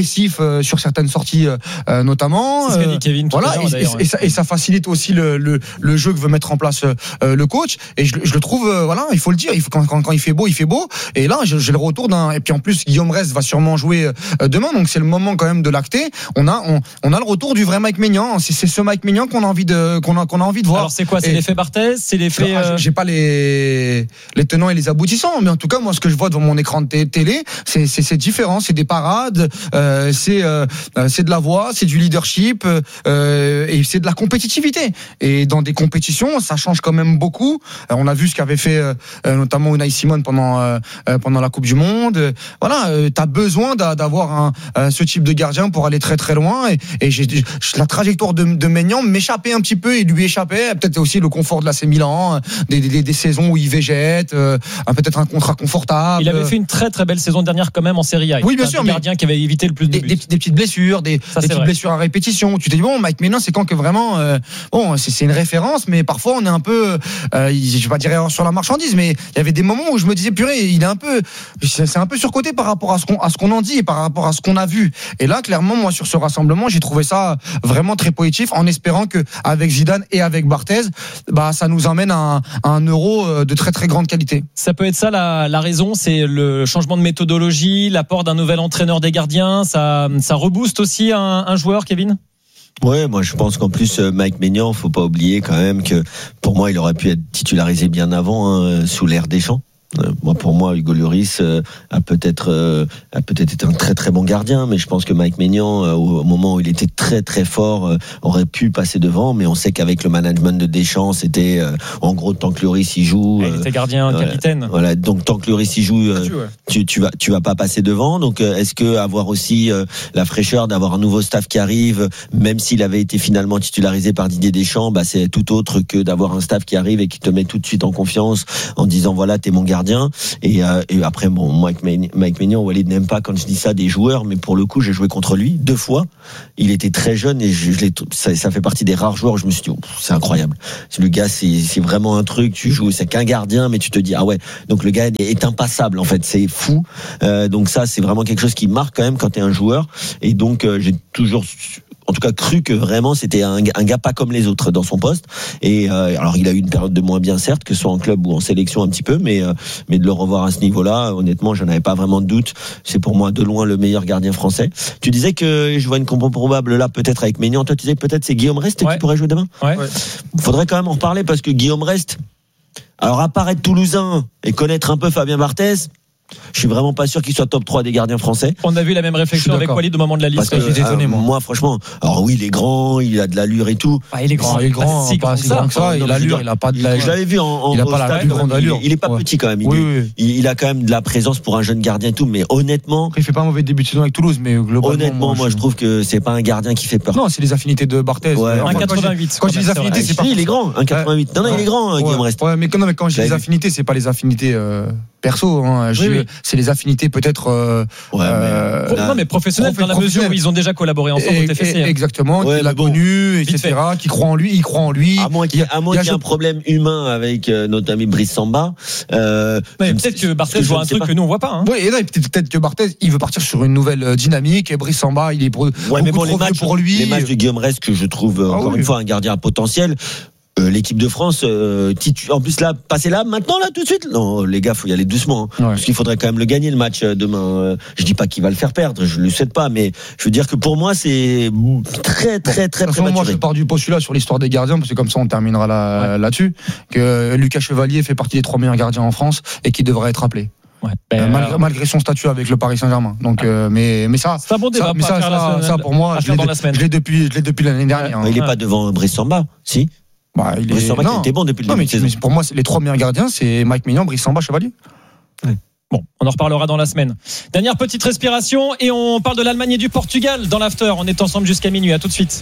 euh, sur certaines sorties euh, notamment. C'est ce qu'a dit Kevin tout voilà, à l'heure, et, d'ailleurs, et, et, ça, et ça facilite aussi le, le, le jeu que veut mettre en place euh, le coach. Et je, je le trouve, euh, voilà, il faut le dire, il faut, quand, quand, quand il fait beau, il fait beau. Et là, j'ai le retour d'un. Et puis en plus, Guillaume Rest va sûrement jouer euh, demain, donc c'est le moment quand même de l'acter. On a, on, on a le retour du vrai Mike Maignan. C'est, c'est ce Mike Maignan qu'on a envie de, qu'on a, qu'on a envie de voir. Alors c'est quoi? C'est et, l'effet Barthez? C'est l'effet. Euh... J'ai pas les, les tenants et les aboutissants, mais en tout cas, moi, ce que je vois devant mon écran de télé, c'est, c'est, c'est différent. C'est des parades, euh, c'est, euh, c'est de la voix, c'est du leadership, euh, et c'est de la compétitivité. Et dans des compétitions, ça change quand même beaucoup. Euh, on a vu ce qu'avait fait euh, notamment Unai Simon pendant euh, pendant la Coupe du Monde. Voilà, euh, t'as besoin d'avoir un, euh, ce type de gardien pour aller très très loin. Et, et j'ai, la trajectoire de, de Maignan m'échappait un petit peu, il lui échappait. Peut-être aussi le confort de l'A C Milan, des, des, des saisons où il végète, euh, peut-être un contrat confortable. Il avait fait une très très belle saison dernière quand même en Serie A. Oui, bien sûr, un gardien qui avait évité le plus de des, buts. Des, des petites blessures, des, Ça, des petites vrai. blessures à répétition. Tu te dis bon, Mike Maignan, c'est quand que vraiment, euh, bon, c'est, c'est une référence, mais parfois on est un peu, euh, je vais pas dire sur la marchandise, mais il y avait des moments où je me disais purée, il est un peu, c'est un peu surcoté par rapport à ce qu'on, à ce qu'on en dit et par rapport à ce qu'on a vu. Et là, clairement, moi sur ce rassemblement, j'ai trouvé ça vraiment très positif, en espérant que avec Zidane et avec Barthez, bah ça nous emmène à un, à un Euro de très très grande qualité. Ça peut être ça la, la raison, c'est le changement de méthodologie, l'apport d'un nouvel entraîneur des gardiens, ça, ça rebooste aussi un, un joueur, Kevin? Ouais, moi je pense qu'en plus Mike Maignan, faut pas oublier quand même que pour moi il aurait pu être titularisé bien avant, hein, sous l'ère Deschamps. Euh, moi, pour moi, Hugo Lloris euh, a peut-être euh, a peut-être été un très très bon gardien, mais je pense que Mike Maignan, euh, au, au moment où il était très très fort, euh, aurait pu passer devant. Mais on sait qu'avec le management de Deschamps, c'était euh, en gros tant que Lloris y joue, euh, il était gardien, euh, capitaine. Voilà, donc tant que Lloris y joue, euh, ouais. tu, tu vas tu vas pas passer devant. Donc euh, est-ce que avoir aussi euh, la fraîcheur d'avoir un nouveau staff qui arrive, même s'il avait été finalement titularisé par Didier Deschamps, bah c'est tout autre que d'avoir un staff qui arrive et qui te met tout de suite en confiance en disant voilà t'es mon gardien. Et, euh, et après bon Mike Maignan, Mike Maignan, Walid n'aime pas quand je dis ça des joueurs, mais pour le coup j'ai joué contre lui deux fois. Il était très jeune et je, je l'ai, ça, ça fait partie des rares joueurs où je me suis dit oh, c'est incroyable. Le gars c'est, c'est vraiment un truc. Tu joues, c'est qu'un gardien, mais tu te dis ah ouais. Donc le gars est, est impassable en fait, c'est fou. Euh, donc ça c'est vraiment quelque chose qui marque quand même quand t'es un joueur. Et donc euh, j'ai toujours en tout cas cru que vraiment c'était un, un gars pas comme les autres dans son poste. Et euh, alors il a eu une période de moins bien certes, que ce soit en club ou en sélection un petit peu, mais euh, mais de le revoir à ce niveau-là, honnêtement, j'en avais pas vraiment de doute. C'est pour moi de loin le meilleur gardien français. Tu disais que je vois une compo probable là, peut-être avec Maignan. Toi tu disais que peut-être c'est Guillaume Rest ouais. qui pourrait jouer demain. Ouais. Faudrait quand même en reparler parce que Guillaume Rest, alors à part être toulousain et connaître un peu Fabien Barthez, je suis vraiment pas sûr qu'il soit top trois des gardiens français. On a vu la même réflexion avec Walid au moment de la liste. Parce que, j'étais étonné, euh, moi. moi, franchement, alors oui, il est grand, il a de l'allure et tout. Ah, il est grand, il est grand, pas si grand, grand, grand que ça. Il a l'allure, il a pas de la. Je l'avais vu en, en il a pas la plus grande allure. Il est pas ouais. petit quand même. Il, oui, est, oui. il, il a quand même de la présence pour un jeune gardien et tout. Mais honnêtement, il fait pas un mauvais début de saison avec Toulouse, mais globalement. Honnêtement, moi, moi je trouve que c'est pas un gardien qui fait peur. Non, c'est les affinités de Barthez. Ouais, un quatre-vingt-huit. Quand je dis les affinités, c'est pas. Il est grand, un quatre-vingt-huit. Non, non, il est grand, Guillaume Rest. Ouais, mais quand je dis les affinités, c'est pas les affinités perso. C'est les affinités peut-être euh, ouais, euh, mais, non mais professionnels dans la mesure où ils ont déjà collaboré ensemble au T F C. Exactement, ouais, qu'il l'a bon, connu, et cetera, qui croit en lui, il croit en lui. À moins qu'il y ait, à moins qu'il y ait un problème humain avec euh, notre ami Brice Samba. Euh, mais peut-être que Barthez voit un truc pas. que nous on voit pas. Hein. Oui, et là, peut-être, peut-être que Barthez, il veut partir sur une nouvelle dynamique. Et Brice Samba, il est pour, ouais, mais bon, les matchs pour lui. Les matchs de Guillaume Rest que je trouve ah, encore oui. une fois un gardien à potentiel. Euh, l'équipe de France, euh, titu... en plus là, passer là, maintenant là, tout de suite. Non, les gars, faut y aller doucement, hein, ouais. parce qu'il faudrait quand même le gagner le match euh, demain. Euh, je dis pas qu'il va le faire perdre, je le souhaite pas, mais je veux dire que pour moi, c'est très, très, très prématuré. Moi, je pars du postulat sur l'histoire des gardiens, parce que comme ça, on terminera là, ouais. là-dessus, que Lucas Chevalier fait partie des trois meilleurs gardiens en France et qui devrait être appelé. Ouais. Ben euh, malgré, malgré son statut avec le Paris Saint-Germain. Donc, ouais. euh, mais mais ça, c'est un bon débat. Ça, mais ça, ça, la, ça, pour moi, je l'ai, de, je l'ai depuis, je l'ai depuis l'année dernière. Ouais. Hein. Il est ouais. pas devant Brice Samba, si. Bah, il est... Brice Samba qui était bon depuis le début de saison. Pour moi, les trois meilleurs gardiens, c'est Mike Maignan, Brice Samba, Chevalier. Ouais. Bon, on en reparlera dans la semaine. Dernière petite respiration et on parle de l'Allemagne et du Portugal dans l'after. On est ensemble jusqu'à minuit. À tout de suite.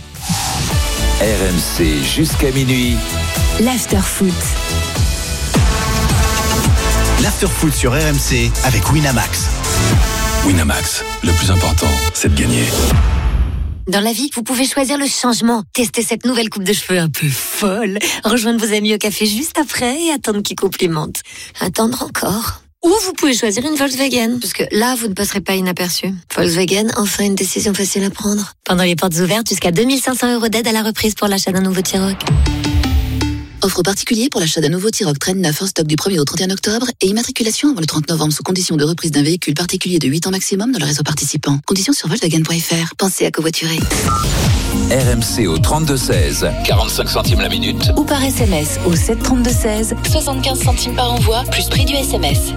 R M C jusqu'à minuit. L'after foot. L'after foot sur R M C avec Winamax. Winamax, le plus important, c'est de gagner. Dans la vie, vous pouvez choisir le changement. Testez cette nouvelle coupe de cheveux un peu folle. Rejoindre vos amis au café juste après et attendre qu'ils complimentent. Attendre encore. Ou vous pouvez choisir une Volkswagen, parce que là, vous ne passerez pas inaperçu. Volkswagen, enfin une décision facile à prendre. Pendant les portes ouvertes, jusqu'à deux mille cinq cents euros d'aide à la reprise pour l'achat d'un nouveau T-Roc. Offre particulier pour l'achat d'un nouveau T-Roc Train neuf en stock du premier au trente et un octobre et immatriculation avant le trente novembre sous condition de reprise d'un véhicule particulier de huit ans maximum dans le réseau participant. Conditions sur Volkswagen point F R. Pensez à covoiturer. R M C au trente-deux seize, quarante-cinq centimes la minute. Ou par S M S au sept trente-deux seize, soixante-quinze centimes par envoi, plus prix du S M S.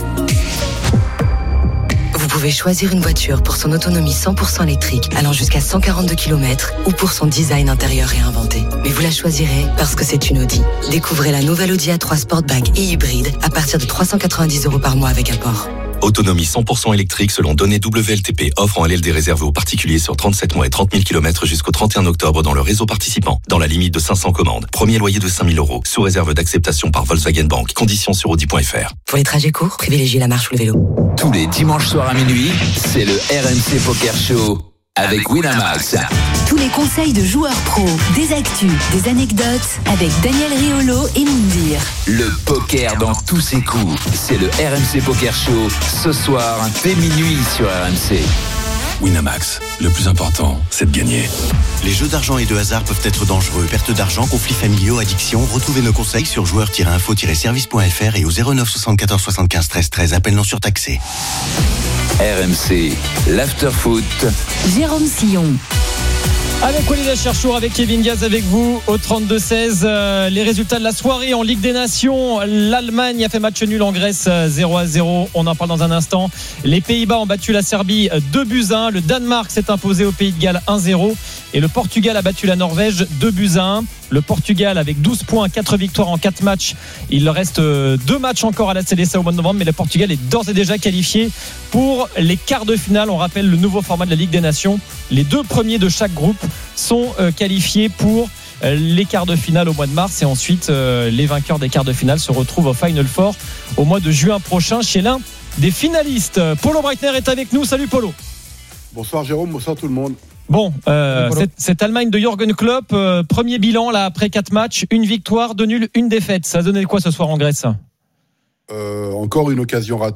Vous pouvez choisir une voiture pour son autonomie cent pour cent électrique allant jusqu'à cent quarante-deux kilomètres ou pour son design intérieur réinventé. Mais vous la choisirez parce que c'est une Audi. Découvrez la nouvelle Audi A trois Sportback et hybride à partir de trois cent quatre-vingt-dix euros par mois avec apport. Autonomie cent pour cent électrique selon données W L T P. Offre en L L D réservée aux particuliers sur trente-sept mois et trente mille kilomètres jusqu'au trente et un octobre dans le réseau participant. Dans la limite de cinq cents commandes. Premier loyer de cinq mille euros. Sous réserve d'acceptation par Volkswagen Bank. Conditions sur Audi point F R. Pour les trajets courts, privilégiez la marche ou le vélo. Tous les dimanches soirs à minuit, c'est le R M C Poker Show avec Winamax. Tous les conseils de joueurs pros, des actus, des anecdotes avec Daniel Riolo et Moundir. Le poker dans tous ses coups. C'est le R M C Poker Show ce soir dès minuit sur R M C. Winamax, le plus important, c'est de gagner. Les jeux d'argent et de hasard peuvent être dangereux. Perte d'argent, conflits familiaux, addiction. Retrouvez nos conseils sur joueurs tiret info tiret service point F R et au zéro neuf soixante-quatorze soixante-quinze treize treize. Appel non surtaxé. R M C, l'afterfoot. Jérôme Sillon. Avec Walid Acharchour, avec Kevin Diaz, avec vous au trente-deux seize. Euh, les résultats de la soirée en Ligue des Nations. L'Allemagne a fait match nul en Grèce zéro à zéro. On en parle dans un instant. Les Pays-Bas ont battu la Serbie deux buts à un. Le Danemark s'est imposé au Pays de Galles un zéro. Et le Portugal a battu la Norvège deux buts à un. Le Portugal avec douze points, quatre victoires en quatre matchs. Il reste deux matchs encore à la C D C au mois de novembre, mais le Portugal est d'ores et déjà qualifié pour les quarts de finale. On rappelle le nouveau format de la Ligue des Nations. Les deux premiers de chaque groupe sont qualifiés pour les quarts de finale au mois de mars et ensuite les vainqueurs des quarts de finale se retrouvent au Final Four au mois de juin prochain chez l'un des finalistes. Polo Breitner est avec nous. Salut Polo. Bonsoir Jérôme, bonsoir tout le monde. Bon, euh, cette, cette Allemagne de Jürgen Klopp, euh, premier bilan là après quatre matchs, une victoire, deux nuls, une défaite. Ça a donné quoi ce soir en Grèce ? euh, Encore une occasion ratée.